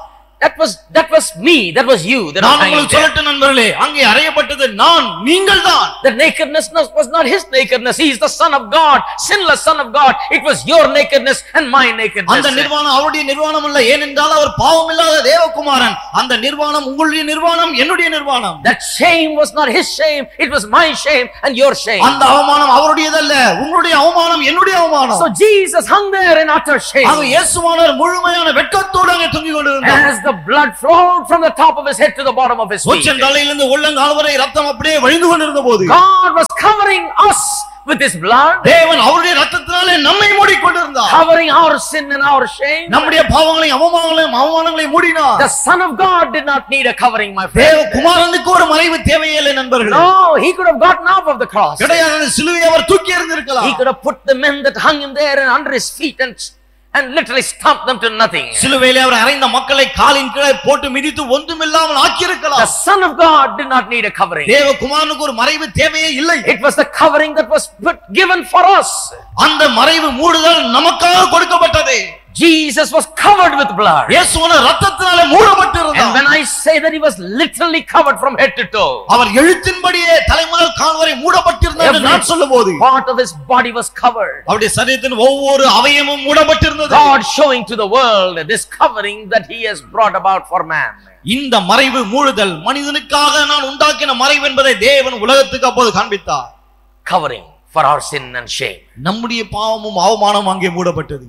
that was me, that was you, that நான் was hanging உங்களுக்கு there. சொல்லட்டும் நண்பர்களே, அங்கே அறையப்பட்டது நான், நீங்கள் தான். The nakedness was not his nakedness. He is the Son of God, sinless Son of God. It was your nakedness and my nakedness. அந்த நிர்வாணம் அவருடைய நிர்வாணம் அல்ல, ஏனென்றால் அவர் பாவமில்லாத தேவகுமாரன். அந்த நிர்வாணம் உங்களுடைய நிர்வாணம், என்னுடைய நிர்வாணம். That shame was not his shame, it was my shame and your shame. அந்த அவமானம் அவருடையதல்ல, உங்களுடைய அவமானம் என்னுடைய அவமானம். So Jesus hung there in utter shame. ஆக இயேசுவானவர் முழுமையான வெட்கத்தோடு அங்கே தொங்கிக் கொண்டிருந்தார். As the blood flowed from the top of his head to the bottom of his feet. உச்சந்தலையிலிருந்து உள்ளங்கால் வரை ரத்தம் அப்படியே வழிந்து கொண்டிருந்த போது God was covering us with his blood, தேவன் அவருடைய ரத்தத்தினாலே நம்மை மூடிக்கொண்டிருந்தார். covering our sin and our shame. நம்முடைய பாவங்களையும் அவமானங்களையும் மூடினார். The Son of God did not need a covering, my friend. தேவகுமாரனுக்கு ஒரு மறைவு தேவையில்லை நண்பர்களே. No, he could have gotten off of the cross. கிடையாது, சிலுவையை அவர் தூக்கி எறிந்திருக்கலாம். He could have put the men that hung him there and under his feet and literally stomped them to nothing. சிலுவையிலே அவர் அறைந்த மக்களை காலின் கீழே போட்டு மிதித்து ஒன்றுமில்லாமல் ஆக்கியிருக்கலாம். The Son of God did not need a covering. தேவகுமாரனுக்கு ஒரு மறைவு தேவையே இல்லை. It was the covering that was given for us. அந்த மறைவு மூடுதல் நமக்காக கொடுக்கப்பட்டது. Jesus was covered with blood. இயேசுவான ரத்தத்தினாலே மூடப்பட்டிருந்தார். And when I say that he was literally covered from head to toe, அவர் எழுத்தின்படியே தலைமுதல் கால் வரை மூடப்பட்டிருந்தார் என்று நான் சொல்லும்போது part of his body was covered. அவருடைய சரீரத்தின் ஒவ்வொரு அவயமும் மூடப்பட்டிருந்தது. God showing to the world this covering that he has brought about for man. இந்த மறைவு மூடுதல் மனிதனுக்காக நான் உண்டாக்கின மறைவு என்பதை தேவன் உலகத்துக்கு அப்போது காண்பித்தார். Covering for our sin and shame. நம்முடைய பாவமும் அவமானமும் அங்கே மூடப்பட்டது.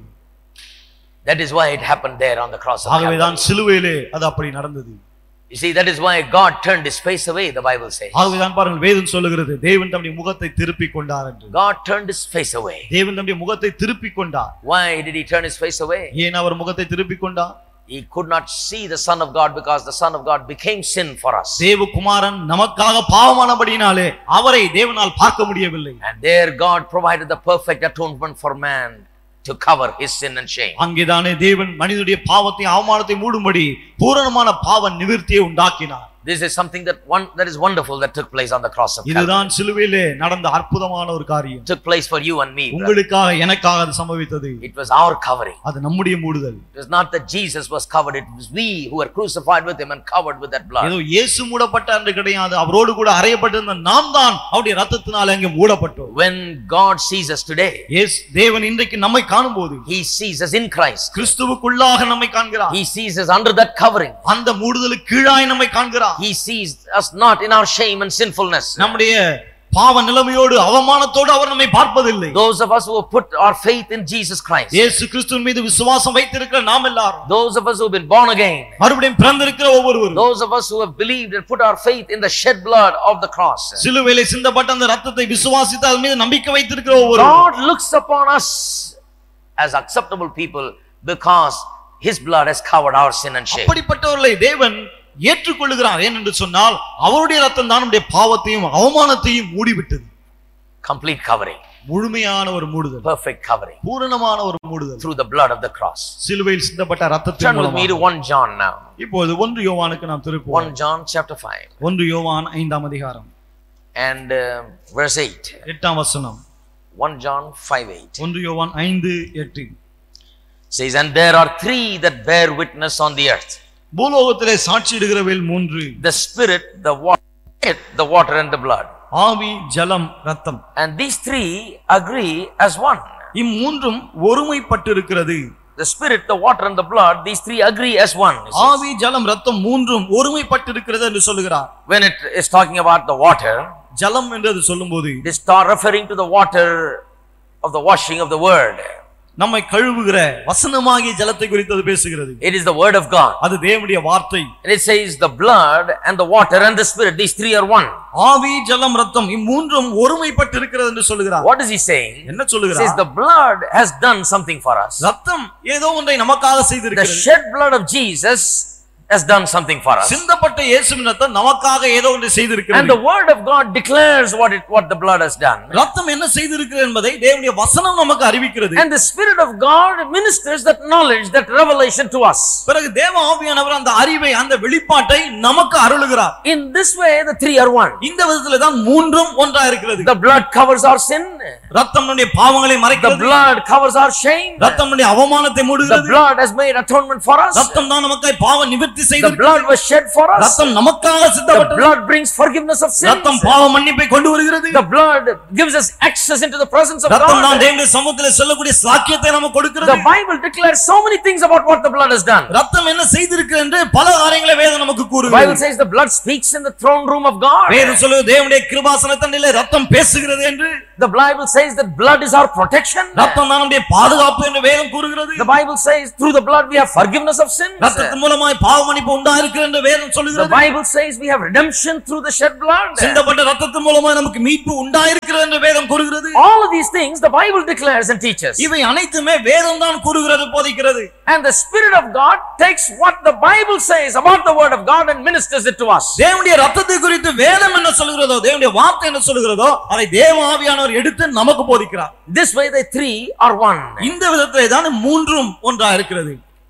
That is why it happened there on the cross of ஆகவே தான் Calvary. சிலுவையிலே அது அப்படி நடந்தது. You see, that is why God turned his face away, the Bible says. ஆகவே தான் பாருங்கள், வேதம் சொல்லுகிறது தேவன் தம்முடைய முகத்தை திருப்பிக் கொண்டார் என்று. God turned his face away. தேவன் தம்முடைய முகத்தை திருப்பிக் கொண்டார். Why did he turn his face away? ஏன் அவர் முகத்தை திருப்பிக் கொண்டார்? He could not see the Son of God because the Son of God became sin for us. தேவகுமாரன் நமக்காக பாவமானபடியினாலே அவரை தேவனால் பார்க்க முடியவில்லை. And there God provided the perfect atonement for man to cover his sin and shame. அங்கேதானே தேவன் மனிதனுடைய பாவத்தை அவமானத்தை மூடும்படி பூரணமான பாவ நிவிர்த்தியை உண்டாக்கினார். This is something that is wonderful that took place on the cross of Calvary. இதுதான் சிலுவையிலே நடந்த அற்புதமான ஒரு காரியம். Took place for you and me. உங்களுக்காக எனக்காக அது சம்பவித்தது. It was our covering. அது நம்முடைய மூடுதல். It was not that Jesus was covered, it was we who were crucified with him and covered with that blood. ஏதோ இயேசு மூடப்பட்டார் என்று கிடையாது, அவரோடு கூட அறையப்பட்டிருந்த நாம் தான் அவருடைய இரத்தத்தினால அங்கே மூடப்பட்டோம். When God sees us today, தேவன் இன்றைக்கு நம்மை காணும்போது he sees us in Christ. கிறிஸ்துவுக்குள்ளாக நம்மை காண்கிறார். He sees us under that covering. அந்த மூடுதலுக்கு கீழாய் நம்மை காண்கிறார். He sees us not in our shame and sinfulness. நம்முடைய பாவ நிலைமையோடு அவமானத்தோடு அவர் நம்மை பார்ப்பதில்லை. Those of us who have put our faith in Jesus Christ, இயேசு கிறிஸ்துவின் மீது விசுவாசம் வைத்திருக்கிற நாம் எல்லாரும், those of us who have been born again, மறுபடியும் பிறந்திருக்கிற ஒவ்வொருவரும், those of us who have believed and put our faith in the shed blood of the cross, சிலுவையிலே சிந்தப்பட்ட அந்த இரத்தத்தை விசுவாசித்து அதன் மீது நம்பிக்கை வைத்திருக்கிற ஒவ்வொருவரும், God looks upon us as acceptable people because his blood has covered our sin and shame. அப்படிப்பட்டவர்களை தேவன் ஏற்றுக்கொள்கிறார். ஏனென்று சொன்னால் அவருடைய இரத்தம் தான் நம்முடைய பாவத்தையும் அவமானத்தையும் மூடிவிட்டது. Complete covering, முழுமையான ஒரு மூடுதல், perfect covering, பூரணமான ஒரு மூடுதல் through the blood of the cross. சிலுவையில் சிந்தப்பட்ட இரத்தத்தின் Turn with me to 1 John now. இப்போது 1 யோவானுக்கு நாம் திருப்புவோம். 1 John chapter 5. 1 யோவான் 5ஆம் அதிகாரம் and verse 8. 8ஆம் வசனம். 1 John 5:8. 1 யோவான் 5:8 says, and there are 3 that bear witness on the earth. பூலோகத்திலே சாட்சியிடுகிறவைகள் 3. The spirit, the water and the blood. ஆவி, ஜலம், இரத்தம். And these 3 agree as one. இம்மூன்றும் ஒருமைப்பட்டிருக்கிறது. The spirit, the water and the blood, these 3 agree as one. ஆவி, ஜலம், இரத்தம் மூன்றும் ஒருமைப்பட்டிருக்கிறது என்று சொல்லுகிறார். When it is talking about the water, ஜலம் என்று சொல்லும்போது it is referring to the water of the washing of the word. நம்மை கழுவுகிற வசனமாகிய ஜலத்தை குறித்து அது பேசுகிறது. It is the word of God. அது தேவனுடைய வார்த்தை. And it says the blood and the water and the spirit, these 3 are one. ஆவி, ஜலம், இரத்தம் இம்மூன்றும் ஒருமைப்பட்டிருக்கிறது என்று சொல்லுகிறார். What is he saying? என்ன சொல்லுகிறார்? He says the blood has done something for us. இரத்தம் ஏதோ ஒன்றை நமக்காக செய்திருக்கிறது. The shed blood of Jesus has done something for us. சிந்தப்பட்ட இயேசுவின் இரத்தம் நமக்காக ஏதோ ஒன்றை செய்திருக்கிறது. And the word of God declares what the blood has done. இரத்தம் என்ன செய்திருக்கிறது என்பதை தேவனுடைய வசனம் நமக்கு அறிவிக்கிறது. And the spirit of God ministers that knowledge, that revelation to us. பிறகு தேவ ஆவியானவர் அந்த அறிவை, அந்த வெளிப்பாட்டை நமக்கு அருளுகிறார். In this way the 3 are one. இந்த விதத்திலே தான் மூன்றும் ஒன்றாக இருக்கிறது. The blood covers our sin. இரத்தம் நம்முடைய பாவங்களை மறைக்கிறது. The blood covers our shame. இரத்தம் நம்முடைய அவமானத்தை மூடுகிறது. The blood has made atonement for us. இரத்தம் தான் நமக்காக பாவ நிவர்த்தி The blood was shed for us. இரத்தம் நமக்காக சிந்தப்பட்டது. The blood brings forgiveness of sins. இரத்தம் பாவ மன்னிப்பை கொண்டு வருகிறது. The blood gives us access into the presence of God. இரத்தம் தான் தேவனுடைய சமூகத்திலே சொல்லக்கூடிய சாக்கியத்தை நமக்கு கொடுக்கிறது. The Bible declares so many things about what the blood has done. இரத்தம் என்ன செய்திருக்கு என்று பல காரியங்களை வேதம் நமக்கு கூறுகிறது. The Bible says the blood speaks in the throne room of God. வேதம் சொல்லுது தேவனுடைய கிருபாசனத்திலே இரத்தம் பேசுகிறது என்று. The Bible says that blood is our protection. இரத்தம் தான் நம்முடைய பாதுகாப்பு என்று வேதம் கூறுகிறது. The Bible says through the blood we have forgiveness of sins. இரத்தத்தின் மூலமாய் பாவ மன்னிப்பு உண்டாயிருக்கிறது என்று வேதம் சொல்லுகிறது. The Bible says we have redemption through the shed blood. சிந்தப்பட்ட இரத்தத்தின் மூலமாய் நமக்கு மீட்பு உண்டாயிருக்கிறது என்று வேதம் கூறுகிறது. All of these things the Bible declares and teaches. இவை அனைத்துமே வேதம் தான் கூறுகிறது, போதிக்கிறது. And the Spirit of God takes what the Bible says about the word of God and ministers it to us. தேவனுடைய இரத்தத்தை குறித்து வேதம் என்ன சொல்கிறதோ, தேவனுடைய வார்த்தை என்ன சொல்கிறதோ அதை தேவ ஆவியானவர் எடுத்து நமக்கு போதிக்கிறார். This way the 3 are one. இந்த விதத்திலே தான் மூன்றும் ஒன்றாக இருக்கிறது.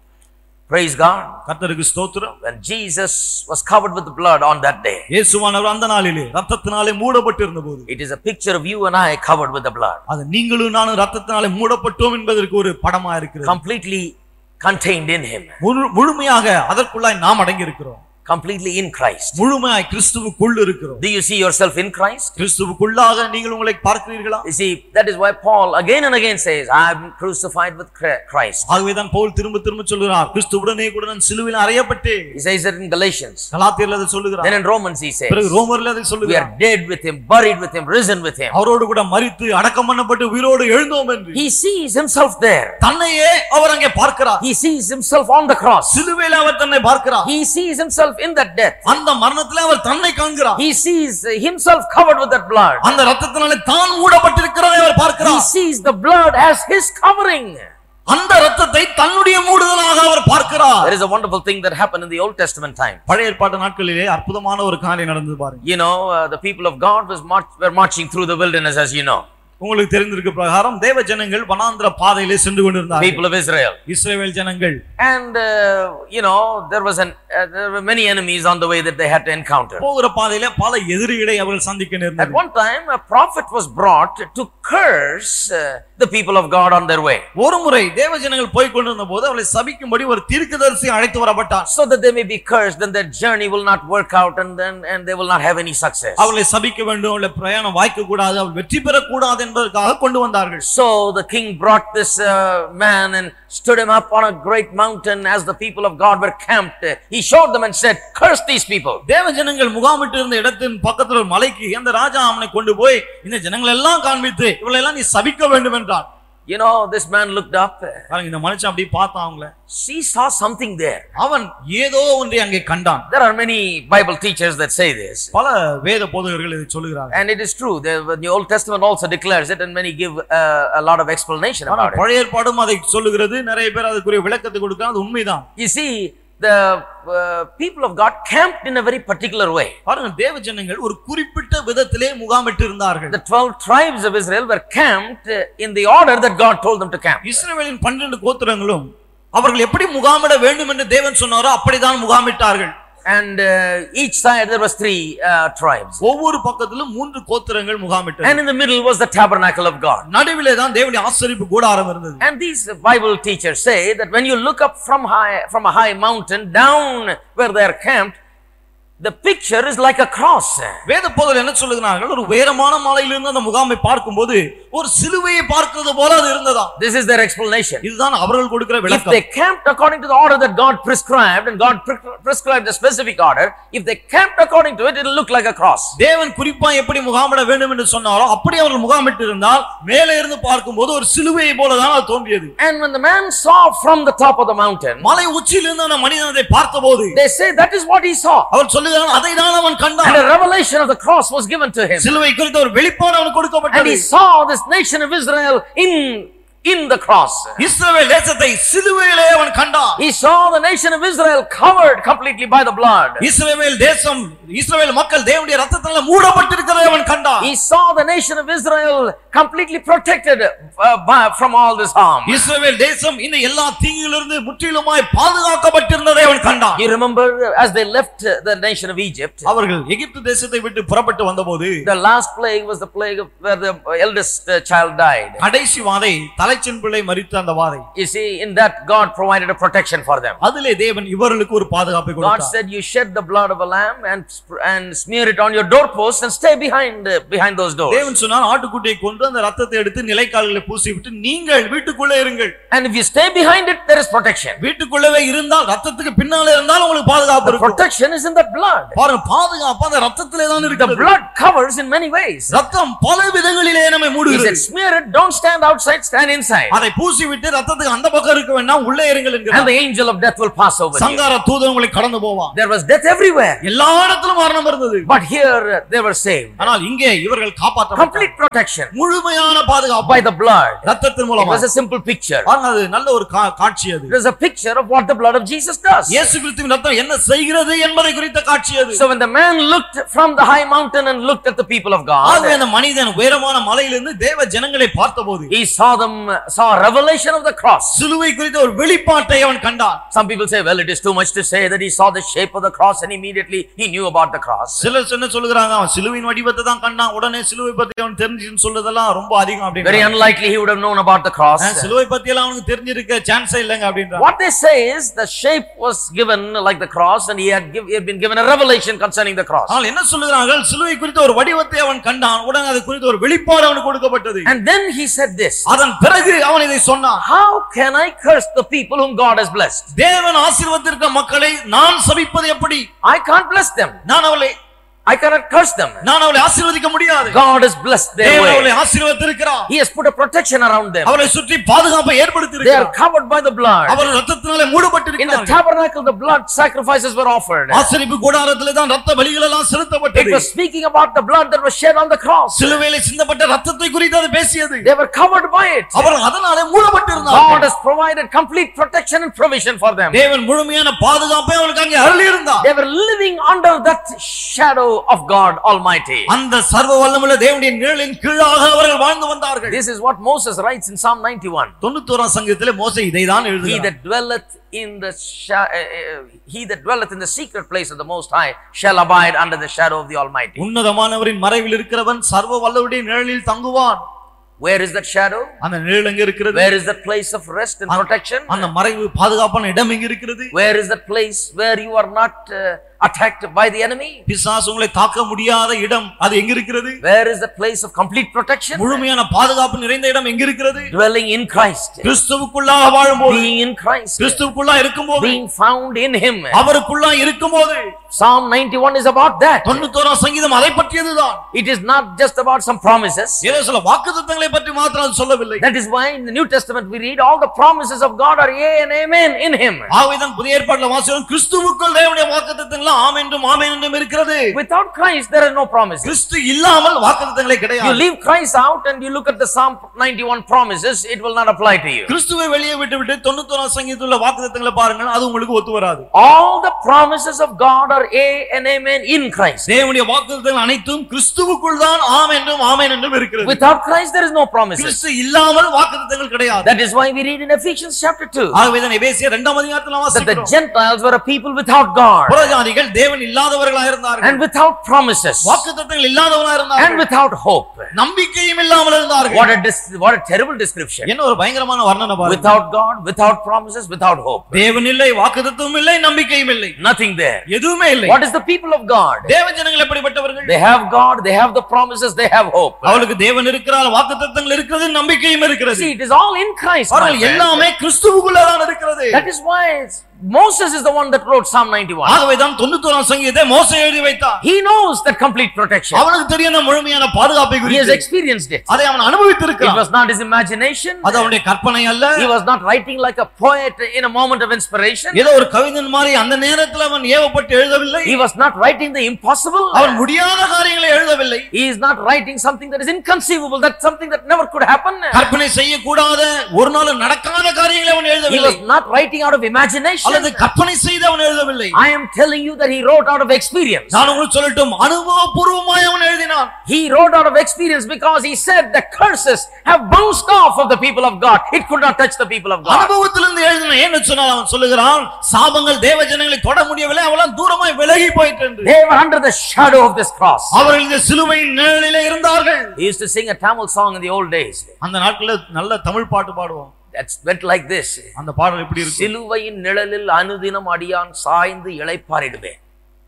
Praise God. கர்த்தருக்கு ஸ்தோத்திரம். When Jesus was covered with the blood on that day, இயேசுவானவர் அந்த நாளிலே இரத்தத்தினாலே மூடப்பட்டிருந்தபோது, it is a picture of you and I covered with the blood. அது நீங்களும் நானும் இரத்தத்தினாலே மூடப்பட்டோம் என்பதற்கு ஒரு படமா இருக்கிறது. Completely contained in him. முழுமையாக அதற்குள்ளாய் நாம் அடங்கி இருக்கிறோம். Completely in Christ. முழுமையாய் கிறிஸ்துவுக்குள் இருக்கிறோம். Do you see yourself in Christ? கிறிஸ்துவுக்குள்ளாக நீங்கள் உங்களை பார்க்கிறீர்களா? You see, that is why Paul again and again says, I am crucified with Christ. ஆகவேதான் பவுல் திரும்ப திரும்ப சொல்கிறார், கிறிஸ்துவுடனே கூட நான் சிலுவையில் அறையப்பட்டேன். He says it in Galatians. கலாத்தியர்ல அதை சொல்கிறார். Then in Romans he says, பிறகு ரோமர்ல அதை சொல்கிறார். we are dead with him, buried with him, risen with him. அவரோடு கூட மரித்து அடக்கம் பண்ணப்பட்டு உயிரோடு எழுந்தோம் என்று. He sees himself there. தன்னையே அவர் அங்கே பார்க்கிறார். He sees himself on the cross. சிலுவையில் அவர் தன்னை பார்க்கிறார். He sees himself in that death. அந்த மரணத்திலே அவர் தன்னை காண்கிறார். He sees himself covered with that blood. அந்த இரத்தத்தினாலே தான் மூடப்பட்டிருக்கிறதை அவர் பார்க்கிறார். He sees the blood as his covering. அந்த இரத்தத்தை தன்னுடைய மூடுதலாக அவர் பார்க்கிறார். There is a wonderful thing that happened in the Old Testament time. பழைய ஏற்பாட்டு நாட்களிலே அற்புதமான ஒரு காரியம் நடந்தது பாருங்க. You know, the people of God were marching through the wilderness, as you know. உங்களுக்கு தெரிந்திருக்க பிரகாரம் தேவ ஜனங்கள் வனாந்திர பாதையிலே சென்று கொண்டிருந்தார்கள். People of Israel. இஸ்ரவேல் ஜனங்கள். And there were many enemies on the way that they had to encounter. போகிற பாதையிலே பல எதிரிகளை அவர்கள் சந்திக்க நேர்ந்தது. At one time a prophet was brought to curse the people of God on their way. ஒருமுறை தேவ ஜனங்கள் போய் கொண்டிருந்தபோது அவர்களை சபிக்கும்படி ஒரு தீர்க்கதரிசி அழைத்து வரப்பட்டார். So that they may be cursed, then their journey will not work out and they will not have any success. அவர்களை சபிக்க வேண்டும், அவர்களை பிரயாணம் வாய்க்க கூடாது, அவர்கள் வெற்றி பெற கூடாது என்பதற்காக கொண்டு வந்தார்கள். So the king brought this man and stood him up on a great mountain as the people of God were camped. He showed them and said, curse these people. தேவ ஜனங்கள் முகாமிட்டு இருந்த இடத்தின் பக்கத்துல ஒரு மலைக்கு அந்த ராஜா அவனை கொண்டு போய் இந்த ஜனங்கள் எல்லாம் காண்பித்து இவளை எல்லாம் நீ சபிக்க வேண்டும் என்றான். This man looked up. இந்த மனுஷன் அப்படி பார்த்தான் அவங்கள. He saw something there. அவன் ஏதோ ஒன்றை அங்கே கண்டான். There are many Bible teachers that say this. பல வேத போதகர்கள் இதை சொல்கிறார்கள். And it is true. The Old Testament also declares it and many give a lot of explanation about it. பழைய ஏற்பாடும் அதை சொல்லுகிறது. நிறைய பேர் அதுக்குரிய விளக்கத்தை கொடுக்கிறாங்க. அது உண்மைதான். You see, the people of God camped in a very particular way. பாருங்க, தேவ ஜனங்கள் ஒரு குறிப்பிட்ட விதத்திலே முகாமிட்டு இருந்தார்கள். The 12 tribes of Israel were camped in the order that God told them to camp. இஸ்ரவேலின் 12 கோத்திரங்களும் அவர்கள் எப்படி முகாமிட வேண்டும் என்று தேவன் சொன்னாரோ அப்படிதான் முகாமிட்டார்கள். And each side there was 3 tribes. ஒவ்வொரு பக்கத்திலும் 3 கோத்திரங்கள் முகாமிட்டது. And in the middle was the tabernacle of God. நடுவிலே தான் தேவனுடைய ஆசரிப்பு கூடாரம் இருந்தது. And these Bible teachers say that when you look up from a high mountain down where they are camped, the picture is like a cross. வேத போதகர்கள் என்ன சொல்லுகிறார்கள்? ஒரு உயரமான மலையிலிருந்து அந்த முகாமை பார்க்கும்போது ஒரு சிலுவையை பார்க்கிறது போல அது இருந்ததா? This is their explanation. இதுதான் அவர்கள் கொடுக்கிற விளக்கம். If they camped according to the order that God prescribed, and God prescribed a specific order, if they camped according to it, it will look like a cross. தேவன் குறிப்பா எப்படி முகாமிட வேண்டும் என்று சொன்னாரோ அப்படி அவர்கள் முகாமிட்டு இருந்தால் மேலே இருந்து பார்க்கும்போது ஒரு சிலுவையை போல தான் அது தோன்றியது. And when the man saw from the top of the mountain, மலை உச்சியிலிருந்து அந்த மனிதன் அதை பார்த்தபோது, they say that is what he saw. அவர் சொல்லுகிறார் அதை தான் அவன் கண்டான். And a revelation of the cross was given to him. சிலுவை குறித்த ஒரு வெளிப்பாடு அவனுக்கு கொடுக்கப்பட்டது. And he saw this nation of Israel in the cross. இஸ்ரவேல் தேசத்தை சிலுவையிலே அவன் கண்டான். He saw the nation of Israel covered completely by the blood. இஸ்ரவேல் தேசம், இஸ்ரவேல் மக்கள் தேவனுடைய இரத்தத்தால் மூடப்பட்டிருக்கிறதை அவன் கண்டான். He saw the nation of Israel completely protected from all this harm. இஸ்ரவேல் தேசம் இந்த எல்லா தீங்கிலிருந்து முற்றிலுமாய் பாதுகாக்கப்பட்டிருந்ததை அவன் கண்டான். You remember as they left the nation of Egypt, அவர்கள் எகிப்து தேசத்தை விட்டு புறப்பட்டு வந்தபோது the last plague was the plague of where the eldest child died. கடைசி வாதை தலைச்சன் பிள்ளை மரித்த அந்த வாதை. You see, in that God provided a protection for them. அதிலே தேவன் இவர்களுக்கு ஒரு பாதுகாப்பை கொடுத்தார். God said, you shed the blood of a lamb and smear it on your doorposts and stay behind those doors. தேவன் சொன்னார், ஆட்டுக்குட்டியை கொன்று அந்த இரத்தத்தை எடுத்து நிலைக்கால்களை பூசிவிட்டு நீங்கள் வீட்டுக்குள்ளே இருங்கள். And if you stay behind it, there is protection. வீட்டுக்குள்ளவே இருந்தால் இரத்தத்துக்கு பின்னாலே இருந்தால் உங்களுக்கு பாதுகாப்பு இருக்கும். Protection is in the blood. பாருங்க, பாதுகாப்பு அந்த இரத்தத்திலே தான் இருக்கு. The blood covers in many ways. இரத்தம் பல விதங்களிலே நம்மை மூடுகிறது. He said, smear it, don't stand outside, stand inside. அதை பூசிவிட்டு இரத்தத்துக்கு அந்த பக்கம் இருக்க வேண்டாம், உள்ளே இருங்கள் என்கிறார். And the angel of death will pass over you. சங்கார தூதன் உங்களை கடந்து போவான். There was death everywhere. எல்லா இடத்திலும் மரணம் இருந்தது. But here they were saved. ஆனால் இங்கே இவர்கள் காப்பாற்றப்பட்டார்கள். Complete protection. முழுமையான பாதுகாப்பு by the blood. இரத்தத்தின் மூலமா. It was a simple picture. அது நல்ல ஒரு காட்சி அது. It was a picture of what the blood of Jesus does. இயேசு கிறிஸ்துவின் இரத்தம் என்ன செய்கிறது என்பதை குறித்த காட்சி அது. So when the man looked from the high mountain and looked at the people of God, அந்த மனிதன் உயரமான மலையிலிருந்து தேவ ஜனங்களை பார்த்தபோது, he saw a revelation of the cross. சிலுவை குறித்த ஒரு வெளிப்பாட்டை அவன் கண்டான். Some people say, well, it is too much to say that he saw the shape of the cross and immediately he knew about the cross. சிலர் என்ன சொல்றாங்க, அவன் சிலுவையின் வடிவத்தை தான் கண்டான், உடனே சிலுவை பத்தி அவன் தெரிஞ்சுன்னு சொல்றதெல்லாம் ரொம்ப அதிகம் அப்படிங்க. Very unlikely he would have known about the cross. சிலுவை பத்தி எல்லாம் அவனுக்கு தெரிஞ்சிருக்க சான்ஸே இல்லங்க அப்படின்றாங்க. What they say is the shape was given like the cross and he had been given a revelation concerning the cross. ஆனால் என்ன சொல்றாங்க, சிலுவை குறித்த ஒரு வடிவத்தை அவன் கண்டான், உடனே அது குறித்த ஒரு வெளிப்பாடு அவனுக்கு கொடுக்கப்பட்டது. And then he said this. அதன் பிறகு அவன் இதை சொன்னான், how can I curse the people whom God has blessed? தேவன் ஆசீர்வதித்த மக்களை நான் சபிப்பது எப்படி? I can't bless them. நான் அவளை I cannot curse them. நான் அவளை ஆசீர்வதிக்க முடியாது. God has blessed their way. தேவன் அவளை ஆசீர்வதித்திருக்கிறார். He has put a protection around them. அவளை சுற்றி பாதுகாப்பை ஏற்படுத்தியிருக்கிறார். They are covered by the blood. அவர்கள் இரத்தத்தினாலே மூடப்பட்டிருக்கிறார்கள். In the tabernacle the blood sacrifices were offered. ஆசரிப்பு கூடாரத்திலே தான் இரத்த பலிகள் எல்லாம் செலுத்தப்பட்டது. It was speaking about the blood that was shed on the cross. சிலுவையிலே சிந்தப்பட்ட இரத்தத்தை குறித்து அது பேசியது. They were covered by it. அவர்கள் அதனாலே மூடப்பட்டிருந்தார்கள். God has provided complete protection and provision for them. தேவன் முழுமையான பாதுகாப்பை அவர்களுக்கு அங்கே அருளி இருந்தார். They were living under that shadow of God Almighty. அந்த சர்வ வல்லமையுள்ள தேவனுடைய நிழலின் கீழாக அவர்கள் வாழ்ந்து வந்தார்கள். This is what Moses writes in Psalm 91. 91ஆம் சங்கீதத்திலே மோசே இதைதான் எழுதுகிறார். He that dwelleth in the secret place of the Most High shall abide under the shadow of the Almighty. உன்னதமானவரின் மறைவில் இருக்கிறவன் சர்வ வல்லவருடைய நிழலில் தங்குவான். Where is that shadow? அந்த நிழல் எங்க இருக்கிறது? Where is that place of rest and protection? அந்த மறைவு பாதுகாப்பான இடம் எங்க இருக்கிறது? Where is that place where you are not attacked by the enemy? பிசாசு உங்களை தாக்க முடியாத இடம் அது எங்க இருக்கிறது? Where is the place of complete protection? முழுமையான பாதுகாப்பு நிறைந்த இடம் எங்க இருக்கிறது? Dwelling in Christ. கிறிஸ்துவுக்குள்ளாக வாழும்போது, being in Christ. கிறிஸ்துவுக்குள்ளாக இருக்கும்போது, being found in him. அவருக்குள்ளாக இருக்கும்போது. Psalm 91 is about that. 91ஆம் சங்கீதம் அதை பற்றியதுதான். It is not just about some promises. ஏதோ சில வாக்குத்தத்தங்களை பற்றி மாத்திரம் அது சொல்லவில்லை. That is why in the New Testament we read all the promises of God are yea and amen in him. ஆகையால் புதிய ஏற்பாட்டில் வாசிக்கிறோம் கிறிஸ்துவுக்குள் தேவனுடைய வாக்குத்தத்தங்கள் ஆமென் என்றும் ஆமென் என்றும் இருக்கிறது. Without Christ there are no promises. கிறிஸ்து இல்லாமல் வாக்குத்தத்தங்களே கிடையாது. You leave Christ out and you look at the Psalm 91 promises, it will not apply to you. கிறிஸ்துவை வெளியே விட்டுவிட்டு 91ஆம் சங்கீதத்தில் உள்ள வாக்குத்தத்தங்களை பாருங்க, அது உங்களுக்கு ஒத்து வராது. All the promises of God are yea and amen in Christ. தேவனுடைய வாக்குத்தத்தங்கள் அனைத்தும் கிறிஸ்துவுக்குள் தான் ஆமென் என்றும் ஆமென் என்றும் இருக்கிறது. Without Christ there is no promises. கிறிஸ்து இல்லாமல் வாக்குத்தத்தங்கள் கிடையாது. That is why we read in Ephesians chapter 2. ஆகவேதான் எபேசியர் 2ஆம் அதிகாரத்தில் வாசிக்கிறோம். That the Gentiles were a people without God. புறஜாதிகள் தேவன் இல்லாதவர்களாக இருந்தார்கள். And without promises. வாக்குத்தத்தங்கள் இல்லாதவர்களாக இருந்தார்கள். And without hope. நம்பிக்கையும் இல்லாமல் இருந்தார்கள். What a terrible description. என்ன ஒரு பயங்கரமான வர்ணனை பாருங்க. Without God, without promises, without hope. தேவன் இல்லை, வாக்குத்தத்தமும் இல்லை, நம்பிக்கையும் இல்லை. Nothing there. எதுவுமே இல்லை. What is the people of God? தேவ ஜனங்கள் எப்படிப்பட்டவர்கள்? They have God, they have the promises, they have hope. அவங்களுக்கு தேவன் இருக்கிறார், வாக்குத்தத்தங்கள் இருக்கிறது, நம்பிக்கையும் இருக்கிறது. See, it is all in Christ. அவர்கள் எல்லாமே கிறிஸ்துவுக்குள்ளே தான் இருக்கிறது. That is why Moses is the one that wrote Psalm 91. ஆகவேதான் 91ஆம் சங்கீதத்தை மோசே எழுதி வைத்தார். He knows that complete protection. அவனுக்கு தெரியும் அந்த முழுமையான பாதுகாப்பை குறித்து. He has experienced it. அதை அவன் அனுபவித்திருக்கிறான். It was not his imagination. அது அவனுடைய கற்பனை அல்ல. He was not writing like a poet in a moment of inspiration. ஏதோ ஒரு கவிஞன் மாதிரி அந்த நேரத்தில் அவன் ஏவப்பட்டு எழுதவில்லை. He was not writing the impossible. அவன் முடியாத காரியங்களை எழுதவில்லை. He is not writing something that is inconceivable, that something that never could happen. கற்பனை செய்யக்கூடாத ஒரு நாள் நடக்காத காரியங்களை அவன் He எழுதவில்லை. was not writing out of imagination. அல்லது கற்பனை செய்து அவன் எழுதவில்லை. I am telling you that he wrote out of experience. நான் உங்களுக்கு சொல்லட்டும், அனுபவபூர்வமாய் அவன் எழுதினான். He wrote out of experience because he said the curses have bounced off of the people of God. It could not touch the people of God. அனுபவத்திலிருந்து எழுதினான். என்ன சொன்னான்? அவன் சொல்லுகிறான், சாபங்கள் தேவ ஜனங்களை தொட முடியவில்லை, அவெல்லாம் தூரமாய் விலகி போயிட்டு என்று. They were under the shadow of this cross. அவர்கள் இந்த சிலுவையின் நிழலிலே இருந்தார்கள். He used to sing a Tamil song in the old days. அந்த நாட்களில் நல்ல தமிழ் பாட்டு பாடுவோம். That went like this. அந்த பாடல் எப்படி இருக்கு? சிலுவையின் நிழலில் அனுதினம் அடியான் சாய்ந்து இளைப்பாறிடுவேன்.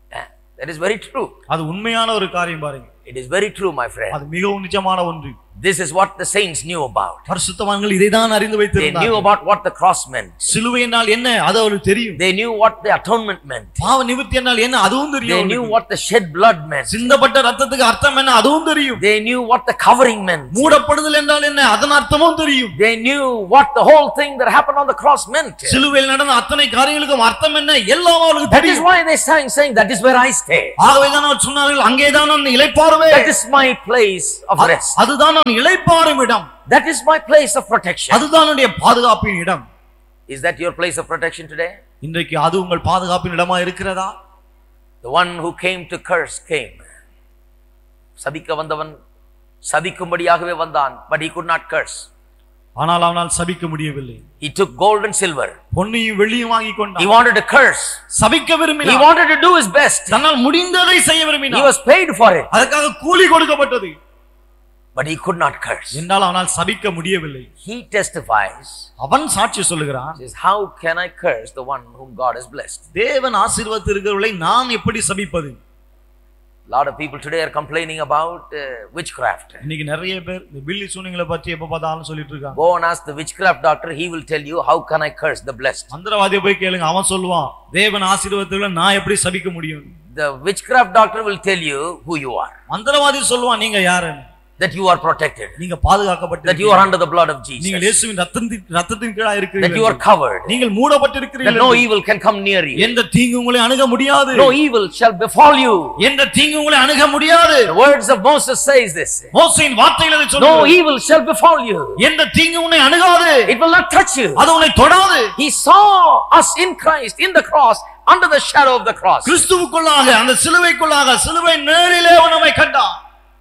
That is very true. அது உண்மையான ஒரு காரியம் பாருங்க. It is very true, my friend. அது மிகவும் நிஜமான ஒன்று. This is what the saints knew about. பரிசுத்தவான்கள் இதைதான் அறிந்து They வைத்திருந்தார்கள். knew about what the cross meant. சிலுவை என்றால் என்ன அது அவங்களுக்கு தெரியும். They knew what the atonement meant. பாவ நிவர்த்தி என்றால் என்ன அதுவும் தெரியும். They knew what the shed blood meant. சிந்தப்பட்ட ரத்தத்துக்கு அர்த்தம் என்ன அதுவும் தெரியும். They knew what the covering meant. மூடப்படுதல் என்றால் என்ன அதன் அர்த்தமும் தெரியும். They knew what the whole thing that happened on the cross meant. சிலுவையில் நடந்த அத்தனை காரியங்களுக்கும் அர்த்தம் என்ன எல்லாம் அவங்களுக்கு That is தெரியும். why they sang saying that is where I stay. ஆகவேதான் அவர் சொன்னார்கள் அங்கேதான் நான் இளைப்பாறுவேன். That is my place of rest. அதுதான் நான் இளைப்பாறும் இடம். That is my place of protection. அதுதான் என்னுடைய பாதுகாப்பின் இடம். Is that your place of protection today? இன்றைக்கு அது உங்கள் பாதுகாப்பின் இடமா இருக்கிறதா? The one who came to curse came. சபிக்க வந்தவன் சபிக்கும்படியாகவே வந்தான், but he could not curse. ஆனால் அவனால் சபிக்க முடியவில்லை. He took gold and silver. பொன்னையும் வெள்ளியும் வாங்கி கொண்டான். He wanted to curse. சபிக்க விரும்பினான். He wanted to do his best. தன்னால் முடிந்ததை செய்ய He விரும்பினான். was paid for it. அதற்காக கூலி கொடுக்கப்பட்டது. But he could not curse. என்றால் அவனால் சபிக்க முடியவில்லை. He testifies. அவன் சாட்சி சொல்லுகிறான். Says, how can I curse the one whom God has blessed? தேவன் ஆசீர்வதித்திருக்கிறவர்களை நான் எப்படி சபிப்பது? A lot of people today are complaining about witchcraft. இன்னைக்கு நிறைய பேர் இந்த பில்லி சூனியங்களை பற்றி எப்ப பார்த்தாலும் சொல்லிட்டு இருக்காங்க. Go and ask the witchcraft doctor, he will tell you how can I curse the blessed. மந்திரவாதியை போய் கேளுங்க, அவன் சொல்லுவான் தேவன் ஆசீர்வதித்தவர்களை நான் எப்படி சபிக்க முடியும்? The witchcraft doctor will tell you who you are. மந்திரவாதி சொல்லுவான் நீங்க யாருன்னு. That you are protected. நீங்க பாதுகாக்கப்பட்டு. That you are under the blood of Jesus. நீங்கள் இயேசுவின் இரத்தத்தின் கீழ இருக்கிறீர்கள். That you are covered. நீங்கள் மூடப்பட்டிருக்கிறீர்கள். That no evil can come near you. எந்த தீங்கு உங்களை அணுக முடியாது. No evil shall befall you. எந்த தீங்கு உங்களை அணுக முடியாது. The words of Moses says this. மோசேயின் வார்த்தைகள் அதை சொல்லுகிறது. No evil shall befall you. எந்த தீங்கு உன்னை அணுகாது. It will not touch you. அது உன்னை தொடாது. He saw us in Christ in the cross under the shadow of the cross. கிறிஸ்துவுக்குள்ளாக அந்த சிலுவைக்குள்ளாக சிலுவை நிழலிலே அவன் நம்மை கண்டான்.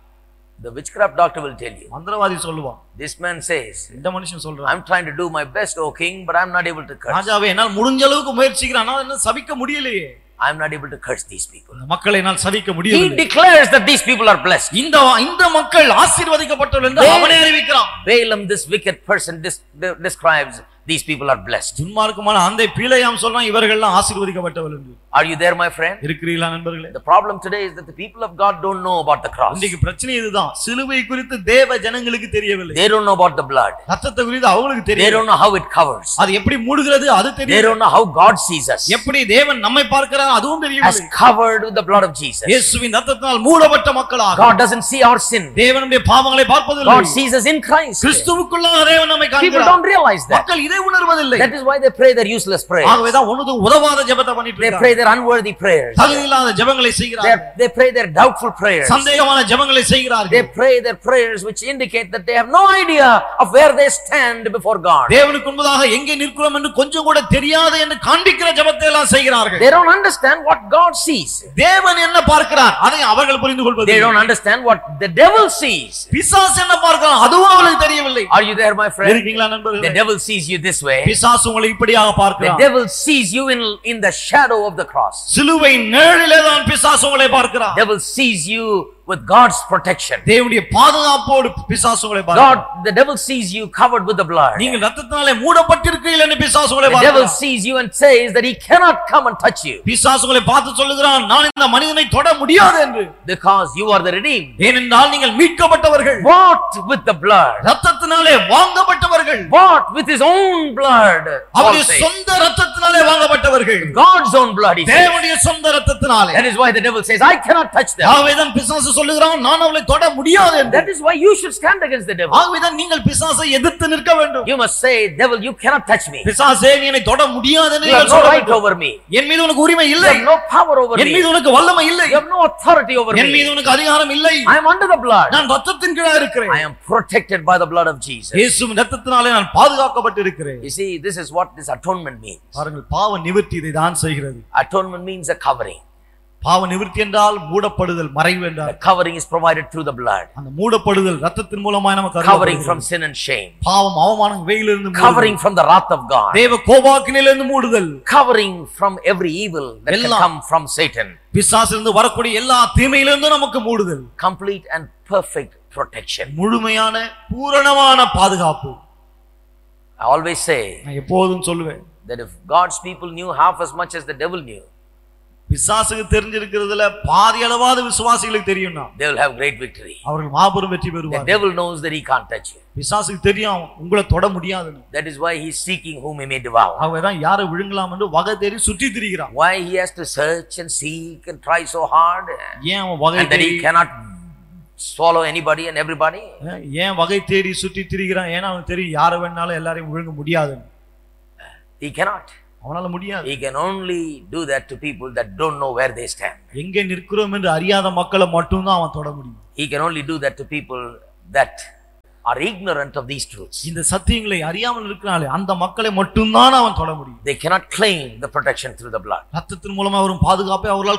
The witchcraft doctor will tell you. மந்திரவாதி சொல்லுவான். This man says, இந்த மனுஷன் சொல்றான், I'm trying to do my best, O king, but I'm not able to curse. ராஜாவே என்னால் முடிஞ்ச அளவுக்கு முயற்சிக்கிறேன், ஆனா என்ன சபிக்க முடியலையே. I'm not able to curse these people. மக்களை என்னால் சபிக்க He முடியவில்லை. declares that these people are blessed. இந்த மக்கள் ஆசீர்வதிக்கப்பட்டவர்கள் என்று அவனே அறிவிக்கிறான். Balaam, this wicked person, describes these people are blessed. துன்மார்க்கமான அந்த பிலேயாம் சொல்றான் இவர்கள் எல்லாம் ஆசீர்வதிக்கப்பட்டவர்கள் என்று. Are you there, my friend? இருக்கிறீர்களா நண்பர்களே? The problem today is that the people of God don't know about the cross. இன்னைக்கு பிரச்சனை இதுதான். சிலுவை குறித்து தேவ ஜனங்களுக்கு தெரியவில்லை. They don't know about the blood. ரத்தத்தை குறித்து அவங்களுக்கு They தெரியல. don't know how it covers. அது எப்படி மூடுகிறது அது They தெரியல. don't know how God sees us. எப்படி தேவன் நம்மை பார்க்கிறார் அதுவும் As தெரியவில்லை. covered with the blood of Jesus. இயேசுவின் ரத்தத்தால் மூடப்பட்ட மக்களாக God doesn't see our sin. தேவனுடைய பாவங்களை பார்ப்பதில்லை. God sees us in Christ. கிறிஸ்துவுக்குள்ளாக தேவன் நம்மை People காண்கிறார். don't realize that. மக்கள் இதை உணர்வதில்லை. That is why they pray their useless prayers. ஆகவேதான் ஒண்ணுது உதவாத ஜெபத்தை பண்ணிட்டு They இருக்காங்க. pray their unworthy prayers. தகுதியில்லாத ஜெபங்களை செய்கிறார்கள். They pray their doubtful prayers. சந்தேகமான ஜெபங்களை They செய்கிறார்கள். pray their prayers which indicate that they have no idea of where they stand before God. தேவனுக்கு முன்பதாக எங்கே நிற்கிறோம் என்று கொஞ்சம் கூட தெரியாது என்று காண்பிக்கிற ஜெபத்தை எல்லாம் செய்கிறார்கள். They don't understand what God sees. தேவன் என்ன பார்க்கிறார் அதை அவர்கள் புரிந்து They கொள்வதில்லை. don't understand what the devil sees. பிசாசு என்ன பார்க்கிறான் அதுவும் அவர்களுக்கு தெரியவில்லை. Are you there, my friend? இருக்கீங்களா The நண்பர்களே? devil sees you this way. பிசாசு உங்களை இப்படியாக The பார்க்கிறான். devil sees you in the shadow of the cross. சிலுவை நிழலிலே தான் பிசாசு உங்களை பார்க்கிறான். Devil sees you with God's protection. தேவனுடைய பாதுகாப்போடு பிசாசு உங்களை பார்க்கிறான். The devil sees you covered with the blood. நீங்கள் ரத்தத்தினாலே மூடப்பட்டிருக்கிறீர்கள் என்று பிசாசு உங்களை The devil பார்க்கிறான். sees you and says that he cannot come and touch you பிசாசு உங்களை பார்த்து சொல்லுகிறான் நான் இந்த மனிதனை தொட முடியாது என்று. because you are the redeemed. ஏனென்றால் நீங்கள் மீட்கப்பட்டவர்கள். Bought with the blood. ரத்தத்தினாலே வாங்கப்பட்டவர்கள். Bought with his own blood. Paul அவருடைய says. சொந்த ரத்தத்தினாலே வாங்கப்பட்டவர்கள். God's own blood, he says. தேவனுடைய சொந்த ரத்தத்தினாலே. That is why the devil says, I cannot touch them. ஆகவேதான் பிசாசு சொல்லுகிறான் நான் அவளை தொட முடியாது என்று. That is why you should stand against the devil. ஆகவேதான் நீங்கள் பிசாசை எதிர்த்து நிற்க வேண்டும். You must say, devil, you cannot touch me. பிசாசே நீ என்னை தொட முடியாது என்று You have நீங்கள் no சொல்ல right வேண்டும். over me. என் மீது உனக்கு உரிமை You இல்லை. have no power over N me. மீது உனக்கு வல்லமை இல்லை. You have no authority over N me. மீது உனக்கு அதிகாரம் இல்லை. I am under the blood. நான் ரத்தத்தின் கீழே இருக்கிறேன். I am protected by the blood of Jesus. இயேசுவின் ரத்தத்தினாலே நான் பாதுகாக்கப்பட்டிருக்கிறேன். You see, this is what this atonement means. பாருங்கள் பாவ நிவர்த்தி இதை தான் செய்கிறது. Atonement means a covering. பாவ நிவர்த்தி என்றால் மூடப்படுதல் மறைவு The என்றால் covering is provided through the blood. அந்த மூடப்படுதல் ரத்தத்தின் மூலமாய் நமக்கு Covering from அருளப்படுகிறது. sin and shame. பாவம் அவமானம் இவையிலிருந்து Covering மூடுதல். from the wrath of God. தேவ கோபாக்கினிலிருந்து மூடுதல். Covering from every evil that can எல்லாம். come from Satan. பிசாசிலிருந்து வரக்கூடிய எல்லா தீமையிலிருந்து நமக்கு மூடுதல். Complete and perfect protection. முழுமையான பூரணமான பாதுகாப்பு. I always say நான் எப்போதும் சொல்லுவேன் that if God's people knew half as much as the devil knew, பிசாசுக்கு தெரிஞ்சிருக்கிறதுல பாதி அளவாவது விசுவாசிகளுக்கு தெரியும்னா they will have great victory. அவர்கள் மாபெரும் வெற்றி The பெறுவார்கள். devil knows that he can't touch you. பிசாசுக்கு தெரியும் உங்களை தொட முடியாதுன்னு. That is why he is seeking whom he may devour. அவதான் யாரை விழுங்கலாம் என்று வகை தேடி சுற்றி திரிகிறான். Why he has to search and seek and try so hard, ஏன் அவன் வகை and that தேடி he cannot swallow anybody and everybody? ஏன் வகை தேடி சுற்றி திரிகிறான்? ஏன்னா அவனுக்கு தெரியும் யாரை வேணாலும் எல்லாரையும் விழுங்க முடியாதுன்னு. He cannot. அவனால முடியாது. He can only do that to people that don't know where they stand. எங்கே நிற்கிறோம் என்று அறியாத மக்களை மட்டும்தான் அவன் தொட முடியும். He can only do that to people that are ignorant of these truths. இந்த சத்தியங்களை அறியாமல் இருக்கிறாலே அந்த மக்களை மட்டும்தான் அவன் தொட முடியும். They cannot claim the protection through the blood. ரத்தத்தின் மூலமா வரும் பாதுகாப்பை அவர்களால்